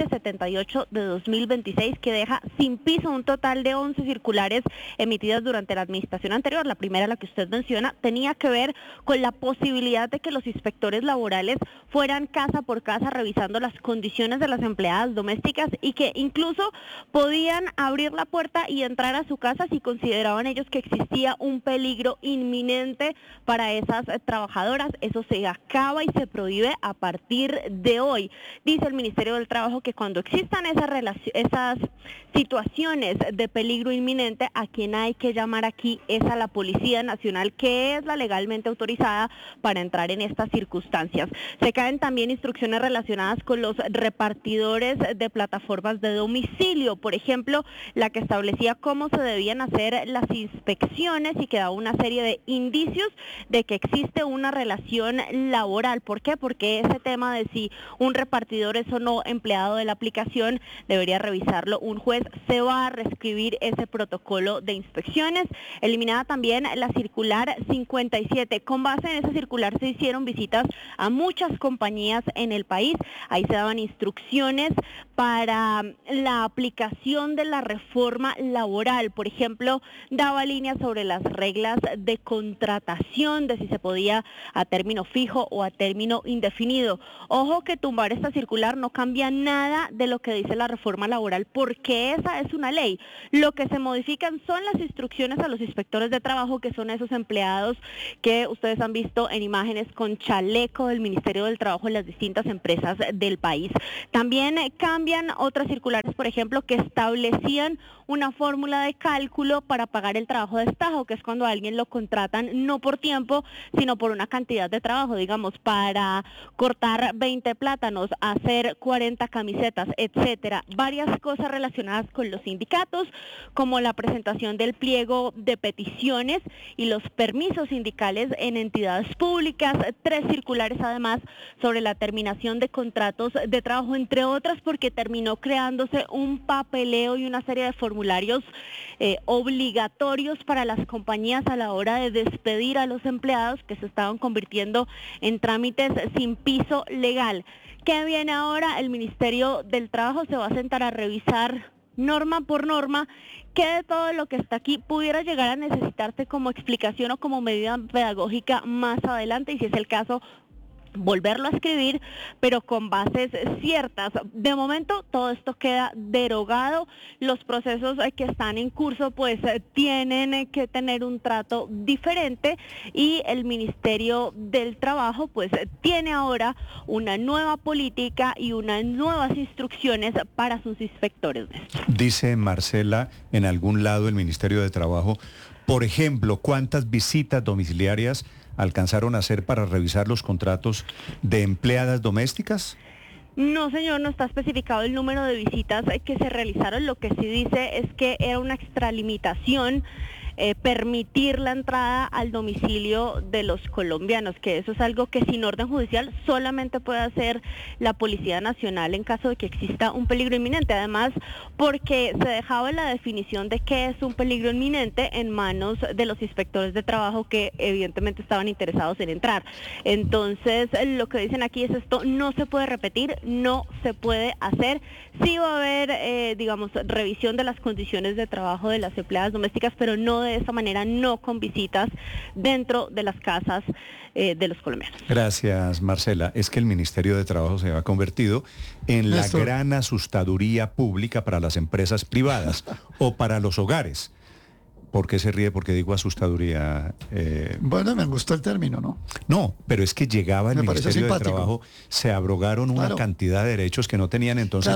2078 de 2026, que deja sin piso un total de 11 circulares emitidas durante la administración anterior. La primera, la que usted menciona, tenía que ver con la posibilidad de que los inspectores laborales fueran casa por casa revisando las condiciones de las empleadas domésticas y que incluso podían podían abrir la puerta y entrar a su casa si consideraban ellos que existía un peligro inminente para esas trabajadoras. Eso se acaba y se prohíbe a partir de hoy. Dice el Ministerio del Trabajo que cuando existan esas situaciones de peligro inminente, a quien hay que llamar aquí es a la Policía Nacional, que es la legalmente autorizada para entrar en estas circunstancias. Se caen también instrucciones relacionadas con los repartidores de plataformas de domicilio, por ejemplo, la que establecía cómo se debían hacer las inspecciones y que daba una serie de indicios de que existe una relación laboral. ¿Por qué? Porque ese tema de si un repartidor es o no empleado de la aplicación debería revisarlo un juez. Se va a reescribir ese protocolo de inspecciones. Eliminada también la circular 57. Con base en esa circular se hicieron visitas a muchas compañías en el país. Ahí se daban instrucciones para la aplicación de la reforma laboral. Por ejemplo, daba líneas sobre las reglas de contratación, de si se podía a término fijo o a término indefinido. Ojo que tumbar esta circular no cambia nada de lo que dice la reforma laboral, porque esa es una ley. Lo que se modifican son las instrucciones a los inspectores de trabajo, que son esos empleados que ustedes han visto en imágenes con chaleco del Ministerio del Trabajo en las distintas empresas del país. También cambian otras circulares, por ejemplo, que establecían una fórmula de cálculo para pagar el trabajo de estajo, que es cuando a alguien lo contratan no por tiempo, sino por una cantidad de trabajo, digamos, para cortar 20 plátanos, hacer 40 camisetas, etcétera. Varias cosas relacionadas con los sindicatos, como la presentación del pliego de peticiones y los permisos sindicales en entidades públicas. 3 circulares además sobre la terminación de contratos de trabajo, entre otras, porque terminó creándose un papeleo y una serie de formularios obligatorios para las compañías a la hora de despedir a los empleados, que se estaban convirtiendo en trámites sin piso legal. ¿Qué viene ahora? El Ministerio del Trabajo se va a sentar a revisar norma por norma qué de todo lo que está aquí pudiera llegar a necesitarse como explicación o como medida pedagógica más adelante, y si es el caso, volverlo a escribir, pero con bases ciertas. De momento todo esto queda derogado. Los procesos que están en curso pues tienen que tener un trato diferente, y el Ministerio del Trabajo pues tiene ahora una nueva política y unas nuevas instrucciones para sus inspectores. Dice Marcela en algún lado el Ministerio de Trabajo, por ejemplo, ¿cuántas visitas domiciliarias alcanzaron a hacer para revisar los contratos de empleadas domésticas? No, señor, no está especificado el número de visitas que se realizaron. Lo que sí dice es que era una extralimitación permitir la entrada al domicilio de los colombianos, que eso es algo que sin orden judicial solamente puede hacer la Policía Nacional en caso de que exista un peligro inminente. Además, porque se dejaba la definición de qué es un peligro inminente en manos de los inspectores de trabajo, que evidentemente estaban interesados en entrar. Entonces, lo que dicen aquí es esto: no se puede repetir, no se puede hacer. Sí va a haber, digamos, revisión de las condiciones de trabajo de las empleadas domésticas, pero no de esa manera, no con visitas dentro de las casas de los colombianos. Gracias, Marcela. Es que el Ministerio de Trabajo se ha convertido en la gran asustaduría pública para las empresas privadas o para los hogares. ¿Por qué se ríe? Porque digo asustaduría. Bueno, me gustó el término, ¿no? No, pero es que llegaba el Ministerio de Trabajo, se abrogaron una cantidad de derechos que no tenían, entonces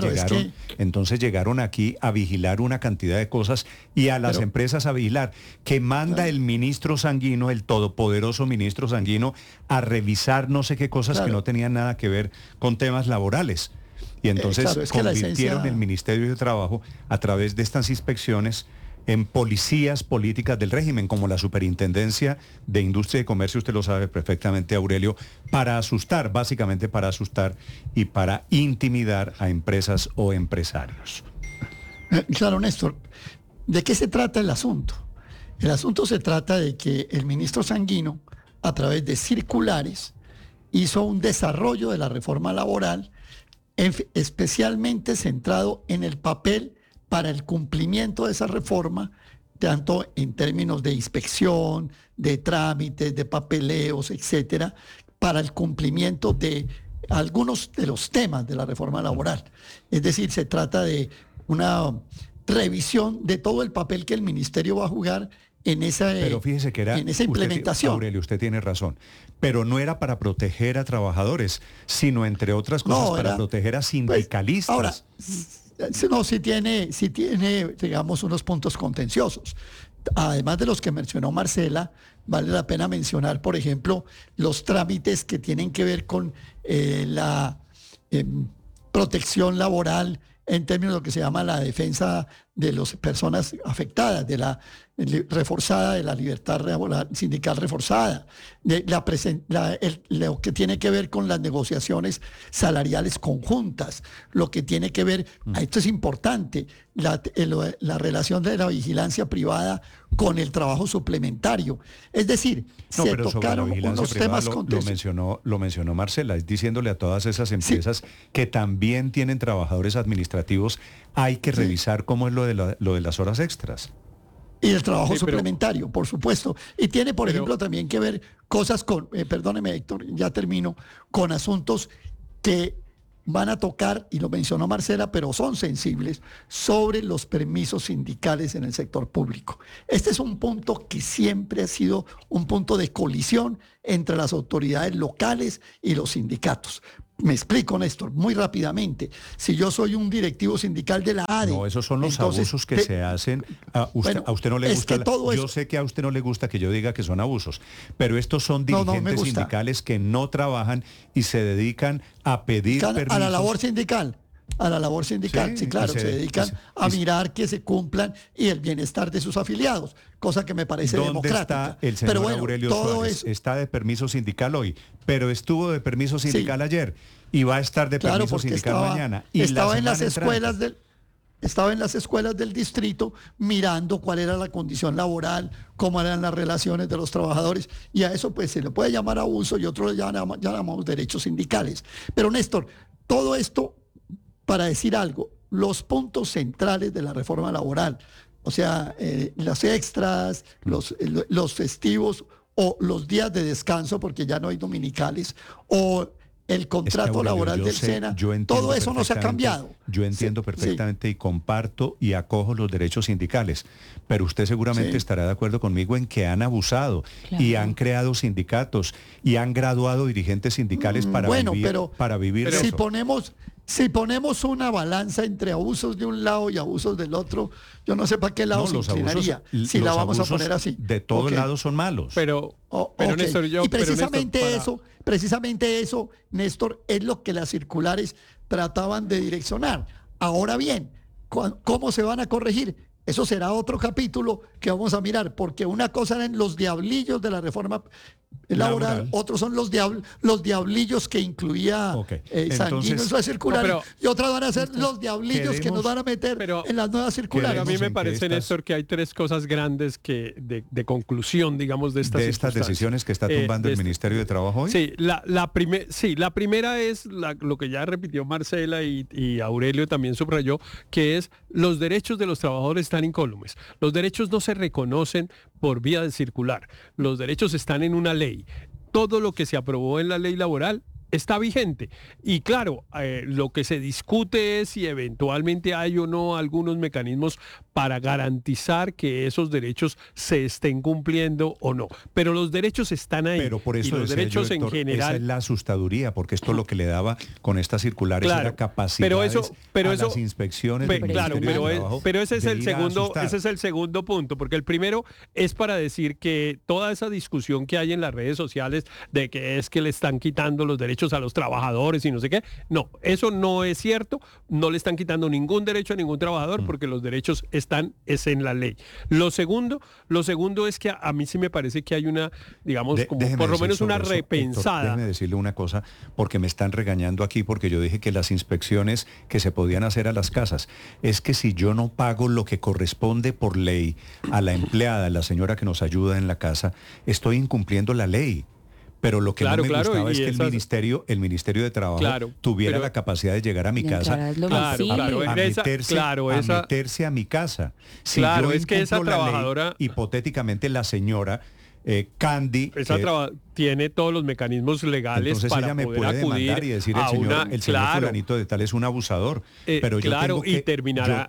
llegaron aquí a vigilar una cantidad de cosas y a las empresas a vigilar, que manda el ministro Sanguino, el todopoderoso ministro Sanguino, a revisar no sé qué cosas que no tenían nada que ver con temas laborales. Y entonces convirtieron el Ministerio de Trabajo, a través de estas inspecciones, en policías políticas del régimen, como la Superintendencia de Industria y Comercio, usted lo sabe perfectamente, Aurelio, para asustar, básicamente para asustar y para intimidar a empresas o empresarios. Claro, Néstor, ¿de qué se trata el asunto? El asunto se trata de que el ministro Sanguino, a través de circulares, hizo un desarrollo de la reforma laboral, especialmente centrado en el papel para el cumplimiento de esa reforma, tanto en términos de inspección, de trámites, de papeleos, etcétera, para el cumplimiento de algunos de los temas de la reforma laboral. Es decir, se trata de una revisión de todo el papel que el ministerio va a jugar en esa, pero fíjese que era, en esa implementación. Aurelio, usted tiene razón, pero no era para proteger a trabajadores, sino entre otras cosas para proteger a sindicalistas. Ahora, no, sí tiene, digamos, unos puntos contenciosos. Además de los que mencionó Marcela, vale la pena mencionar, por ejemplo, los trámites que tienen que ver con la protección laboral en términos de lo que se llama la defensa de las personas afectadas, de la reforzada, de la libertad sindical reforzada, de lo que tiene que ver con las negociaciones salariales conjuntas, lo que tiene que ver, esto es importante, la relación de la vigilancia privada con el trabajo suplementario. Es decir, se tocaron unos temas lo mencionó Marcela, es diciéndole a todas esas empresas que también tienen trabajadores administrativos, hay que revisar cómo es lo de las horas extras. Y el trabajo suplementario, por supuesto. Y tiene, por ejemplo, también que ver cosas con, perdóneme Héctor, ya termino, con asuntos que van a tocar, y lo mencionó Marcela, pero son sensibles, sobre los permisos sindicales en el sector público. Este es un punto que siempre ha sido un punto de colisión entre las autoridades locales y los sindicatos. Me explico, Néstor, muy rápidamente. Si yo soy un directivo sindical de la ADE... No, esos son los abusos que se hacen. A usted no le gusta... Yo sé que a usted no le gusta que yo diga que son abusos, pero estos son dirigentes sindicales que no trabajan y se dedican a pedir permisos. A la labor sindical. A la labor sindical, sí, claro, se dedican a mirar que se cumplan y el bienestar de sus afiliados, cosa que me parece democrática. ¿Dónde está el señor Aurelio Suárez? Está de permiso sindical hoy, pero estuvo de permiso sindical ayer y va a estar de permiso sindical mañana. Y estaba en las escuelas del distrito mirando cuál era la condición laboral, cómo eran las relaciones de los trabajadores, y a eso pues se le puede llamar abuso y otros le llamamos derechos sindicales. Pero Néstor, todo esto para decir algo, los puntos centrales de la reforma laboral, o sea, las extras, los festivos o los días de descanso, porque ya no hay dominicales, o el contrato laboral del SENA, todo eso no se ha cambiado. Yo entiendo perfectamente y comparto y acojo los derechos sindicales, pero usted seguramente estará de acuerdo conmigo en que han abusado y han creado sindicatos y han graduado dirigentes sindicales para vivir pero eso. Si ponemos una balanza entre abusos de un lado y abusos del otro, yo no sé para qué lado se inclinaría, si la vamos a poner así. De todos lados son malos. Pero Néstor, y precisamente eso, Néstor, es lo que las circulares trataban de direccionar. Ahora bien, ¿cómo se van a corregir? Eso será otro capítulo que vamos a mirar, porque una cosa eran los diablillos de la reforma laboral, otros son los diablillos que incluía Sanguino en su circular, y otras van a ser los diablillos que nos van a meter en las nuevas circulares. Pero a mí me parece, Néstor, que hay tres cosas grandes que de conclusión, digamos, de estas decisiones que está tumbando el Ministerio de Trabajo hoy. Sí, la primera es lo que ya repitió Marcela y Aurelio también subrayó, que es los derechos de los trabajadores están incólumes. Los derechos no se reconocen por vía de circular. Los derechos están en una ley. Todo lo que se aprobó en la ley laboral está vigente. Y claro, lo que se discute es si eventualmente hay o no algunos mecanismos para garantizar que esos derechos se estén cumpliendo o no. Pero los derechos están ahí. Pero por eso y los derechos Héctor, en general... Esa es la asustaduría, porque esto lo que le daba con estas circulares era capacidad las inspecciones del claro, Ministerio de Trabajo. Pero ese es el segundo punto, porque el primero es para decir que toda esa discusión que hay en las redes sociales de que es que le están quitando los derechos a los trabajadores y no sé qué, no, eso no es cierto, no le están quitando ningún derecho a ningún trabajador porque los derechos es en la ley. Lo segundo es que a mí sí me parece que hay una, digamos, como por lo menos una repensada. Héctor, déjeme decirle una cosa, porque me están regañando aquí, porque yo dije que las inspecciones que se podían hacer a las casas, es que si yo no pago lo que corresponde por ley a la empleada, a la señora que nos ayuda en la casa, estoy incumpliendo la ley. Pero lo que no me gustaba es que el Ministerio de Trabajo tuviera la capacidad de llegar a mi casa a meterse a mi casa. Si yo es que esa trabajadora... Ley, hipotéticamente la señora Candy. Tiene todos los mecanismos legales entonces para ella me poder puede acudir demandar y decir a el señor fulanito de tal es un abusador, pero claro, yo terminará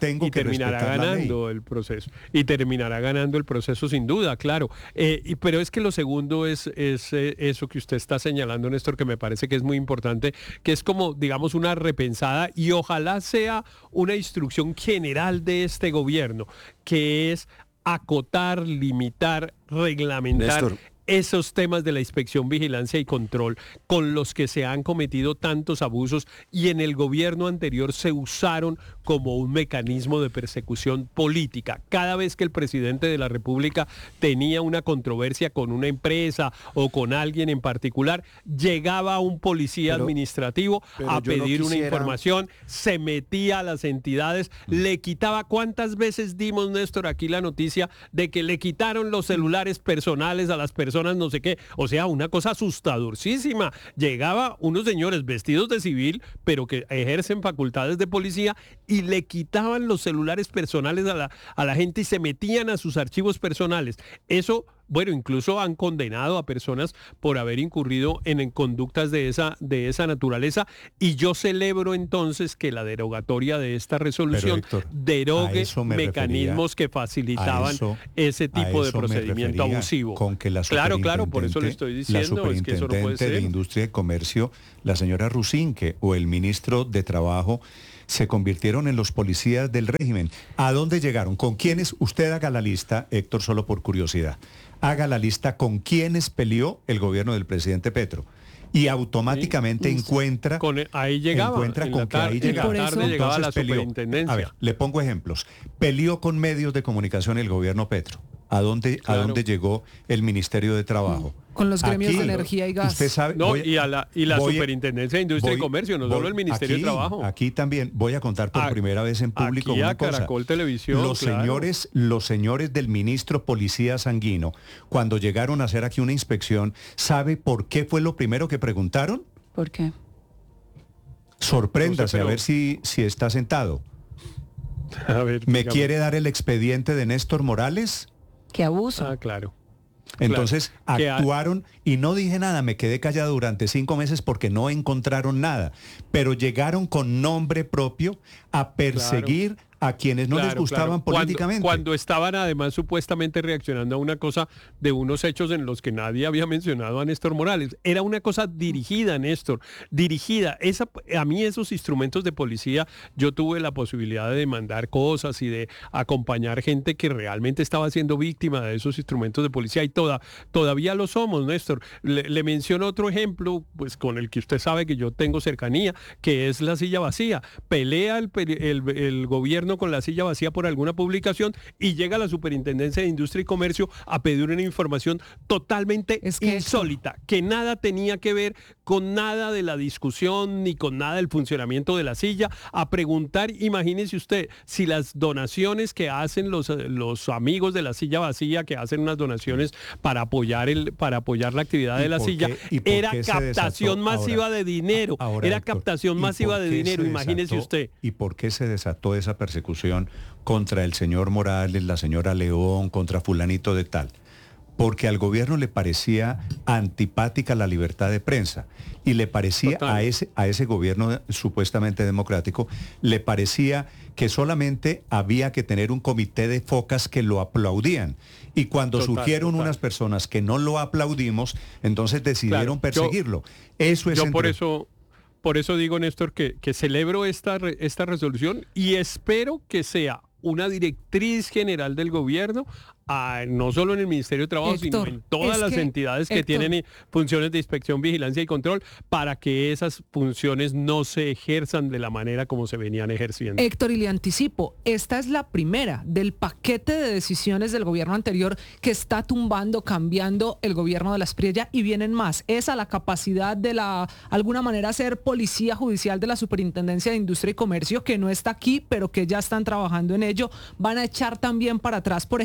ganando el proceso y terminará ganando el proceso sin duda, claro. Pero es que lo segundo es eso que usted está señalando, Néstor, que me parece que es muy importante, que es como, digamos, una repensada y ojalá sea una instrucción general de este gobierno, que es acotar, limitar, reglamentar, Néstor, esos temas de la inspección, vigilancia y control con los que se han cometido tantos abusos y en el gobierno anterior se usaron como un mecanismo de persecución política. Cada vez que el presidente de la República tenía una controversia con una empresa o con alguien en particular, llegaba un policía administrativo a pedir una información, se metía a las entidades, le quitaba. ¿Cuántas veces dimos, Néstor, aquí la noticia de que le quitaron los celulares personales a las personas, no sé qué? O sea, una cosa asustadorcísima. Llegaba unos señores vestidos de civil, pero que ejercen facultades de policía, y le quitaban los celulares personales a la gente y se metían a sus archivos personales. Eso, bueno, incluso han condenado a personas por haber incurrido en conductas de esa naturaleza, y yo celebro entonces que la derogatoria de esta resolución, Héctor, derogue mecanismos que facilitaban ese tipo de procedimiento abusivo. Con que la claro, por eso le estoy diciendo, es que eso no puede ser. de Industria y Comercio, la señora Rusinque, o el ministro de Trabajo, se convirtieron en los policías del régimen. ¿A dónde llegaron? ¿Con quiénes? Usted haga la lista, Héctor, solo por curiosidad. Haga la lista con quiénes peleó el gobierno del presidente Petro. Y automáticamente encuentra... ahí llegaba. Encuentra con que ahí llegaba. Llegaba a la peleó. superintendencia. A ver, le pongo ejemplos. Peleó con medios de comunicación el gobierno Petro. ¿A dónde llegó el Ministerio de Trabajo? Con los gremios de energía y gas. Usted sabe, y la Superintendencia de Industria y Comercio, no solo el Ministerio de Trabajo. Aquí también voy a contar por primera vez en público aquí una a Caracol cosa. Televisión, Los señores del ministro Policía Sanguino, cuando llegaron a hacer aquí una inspección, ¿sabe por qué fue lo primero que preguntaron? ¿Por qué? Sorpréndase, a ver si está sentado. A ver, ¿Me quiere dar el expediente de Néstor Morales? ¡Qué abuso! Claro. Entonces actuaron y no dije nada, me quedé callado durante 5 meses porque no encontraron nada, pero llegaron con nombre propio a perseguir a quienes no les gustaban políticamente. Cuando estaban además supuestamente reaccionando a una cosa de unos hechos en los que nadie había mencionado a Néstor Morales. Era una cosa dirigida, Néstor, dirigida. A mí esos instrumentos de policía, yo tuve la posibilidad de demandar cosas y de acompañar gente que realmente estaba siendo víctima de esos instrumentos de policía, y todavía lo somos, Néstor. Le menciono otro ejemplo, pues con el que usted sabe que yo tengo cercanía, que es la silla vacía. Pelea el gobierno con la silla vacía por alguna publicación y llega a la Superintendencia de Industria y Comercio a pedir una información totalmente insólita, que nada tenía que ver con nada de la discusión ni con nada del funcionamiento de la silla, a preguntar, imagínese usted, si las donaciones que hacen los amigos de la silla vacía, que hacen unas donaciones para apoyar la actividad de la silla, era captación masiva de dinero, era captación masiva de dinero, imagínese usted. ¿Y por qué se desató esa persecución contra el señor Morales, la señora León, contra fulanito de tal? Porque al gobierno le parecía antipática la libertad de prensa, y le parecía a ese gobierno supuestamente democrático, le parecía que solamente había que tener un comité de focas que lo aplaudían, y cuando surgieron unas personas que no lo aplaudimos, entonces decidieron perseguirlo. Eso es por eso digo, Néstor, que celebro esta resolución y espero que sea una directriz general del gobierno, no solo en el Ministerio de Trabajo, sino en todas las entidades que tienen funciones de inspección, vigilancia y control, para que esas funciones no se ejerzan de la manera como se venían ejerciendo. Héctor, y le anticipo, esta es la primera del paquete de decisiones del gobierno anterior que está tumbando, cambiando el gobierno de la Espriella, y vienen más. Esa, la capacidad de alguna manera ser policía judicial de la Superintendencia de Industria y Comercio, que no está aquí, pero que ya están trabajando en ello. Van a echar también para atrás, por ejemplo, las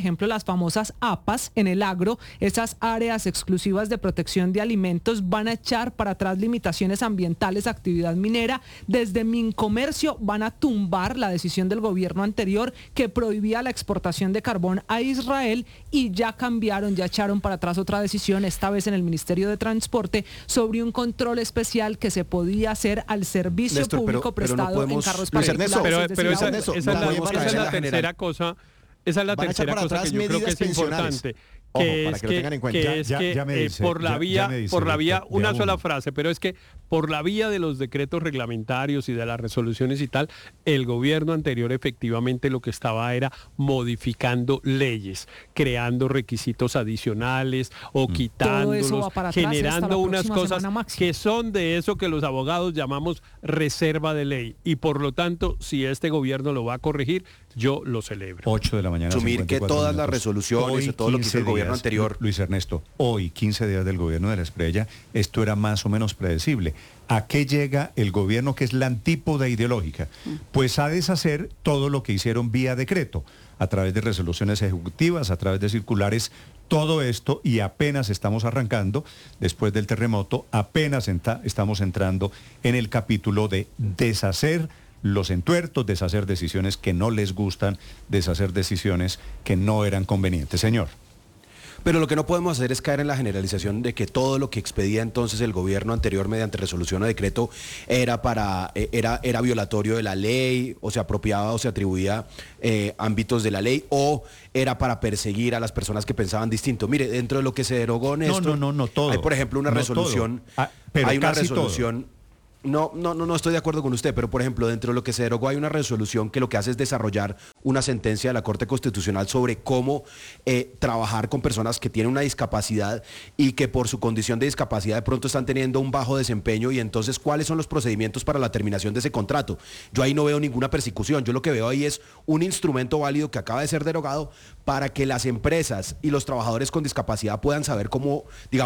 famosas APAs en el agro, esas áreas exclusivas de protección de alimentos, van a echar para atrás limitaciones ambientales, actividad minera. Desde Mincomercio van a tumbar la decisión del gobierno anterior que prohibía la exportación de carbón a Israel, y ya cambiaron, ya echaron para atrás otra decisión, esta vez en el Ministerio de Transporte, sobre un control especial que se podía hacer al servicio Néstor, público prestado en carros particulares. Pero esa es la tercera cosa. Esa es la tercera cosa que yo creo que es importante. Ojo, para que lo tengan en cuenta. Por la vía, una sola frase, pero es que por la vía de los decretos reglamentarios y de las resoluciones y tal, el gobierno anterior efectivamente lo que estaba era modificando leyes, creando requisitos adicionales o quitándolos, generando unas cosas que son de eso que los abogados llamamos reserva de ley. Y por lo tanto, si este gobierno lo va a corregir, yo lo celebro. 8 de la mañana. Asumir que todas las resoluciones y todo lo que hizo el gobierno anterior. Luis Ernesto, hoy, 15 días del gobierno de la Espriella, esto era más o menos predecible. ¿A qué llega el gobierno que es la antípoda ideológica? Pues a deshacer todo lo que hicieron vía decreto, a través de resoluciones ejecutivas, a través de circulares, todo esto, y apenas estamos arrancando, después del terremoto, apenas estamos entrando en el capítulo de deshacer los entuertos, deshacer decisiones que no les gustan, deshacer decisiones que no eran convenientes. Señor. Pero lo que no podemos hacer es caer en la generalización de que todo lo que expedía entonces el gobierno anterior mediante resolución o decreto era violatorio de la ley, o se apropiaba o se atribuía ámbitos de la ley, o era para perseguir a las personas que pensaban distinto. Mire, dentro de lo que se derogó, Néstor, no todo. Hay, por ejemplo, una resolución. Hay una resolución. Todo. No estoy de acuerdo con usted, pero por ejemplo, dentro de lo que se derogó hay una resolución que lo que hace es desarrollar una sentencia de la Corte Constitucional sobre cómo trabajar con personas que tienen una discapacidad y que por su condición de discapacidad de pronto están teniendo un bajo desempeño, y entonces cuáles son los procedimientos para la terminación de ese contrato. Yo ahí no veo ninguna persecución, yo lo que veo ahí es un instrumento válido que acaba de ser derogado para que las empresas y los trabajadores con discapacidad puedan saber cómo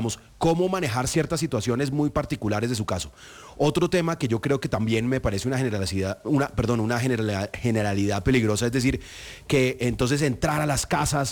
manejar ciertas situaciones muy particulares de su caso. Otro tema que yo creo que también me parece una generalidad peligrosa, es decir, que entonces entrar a las casas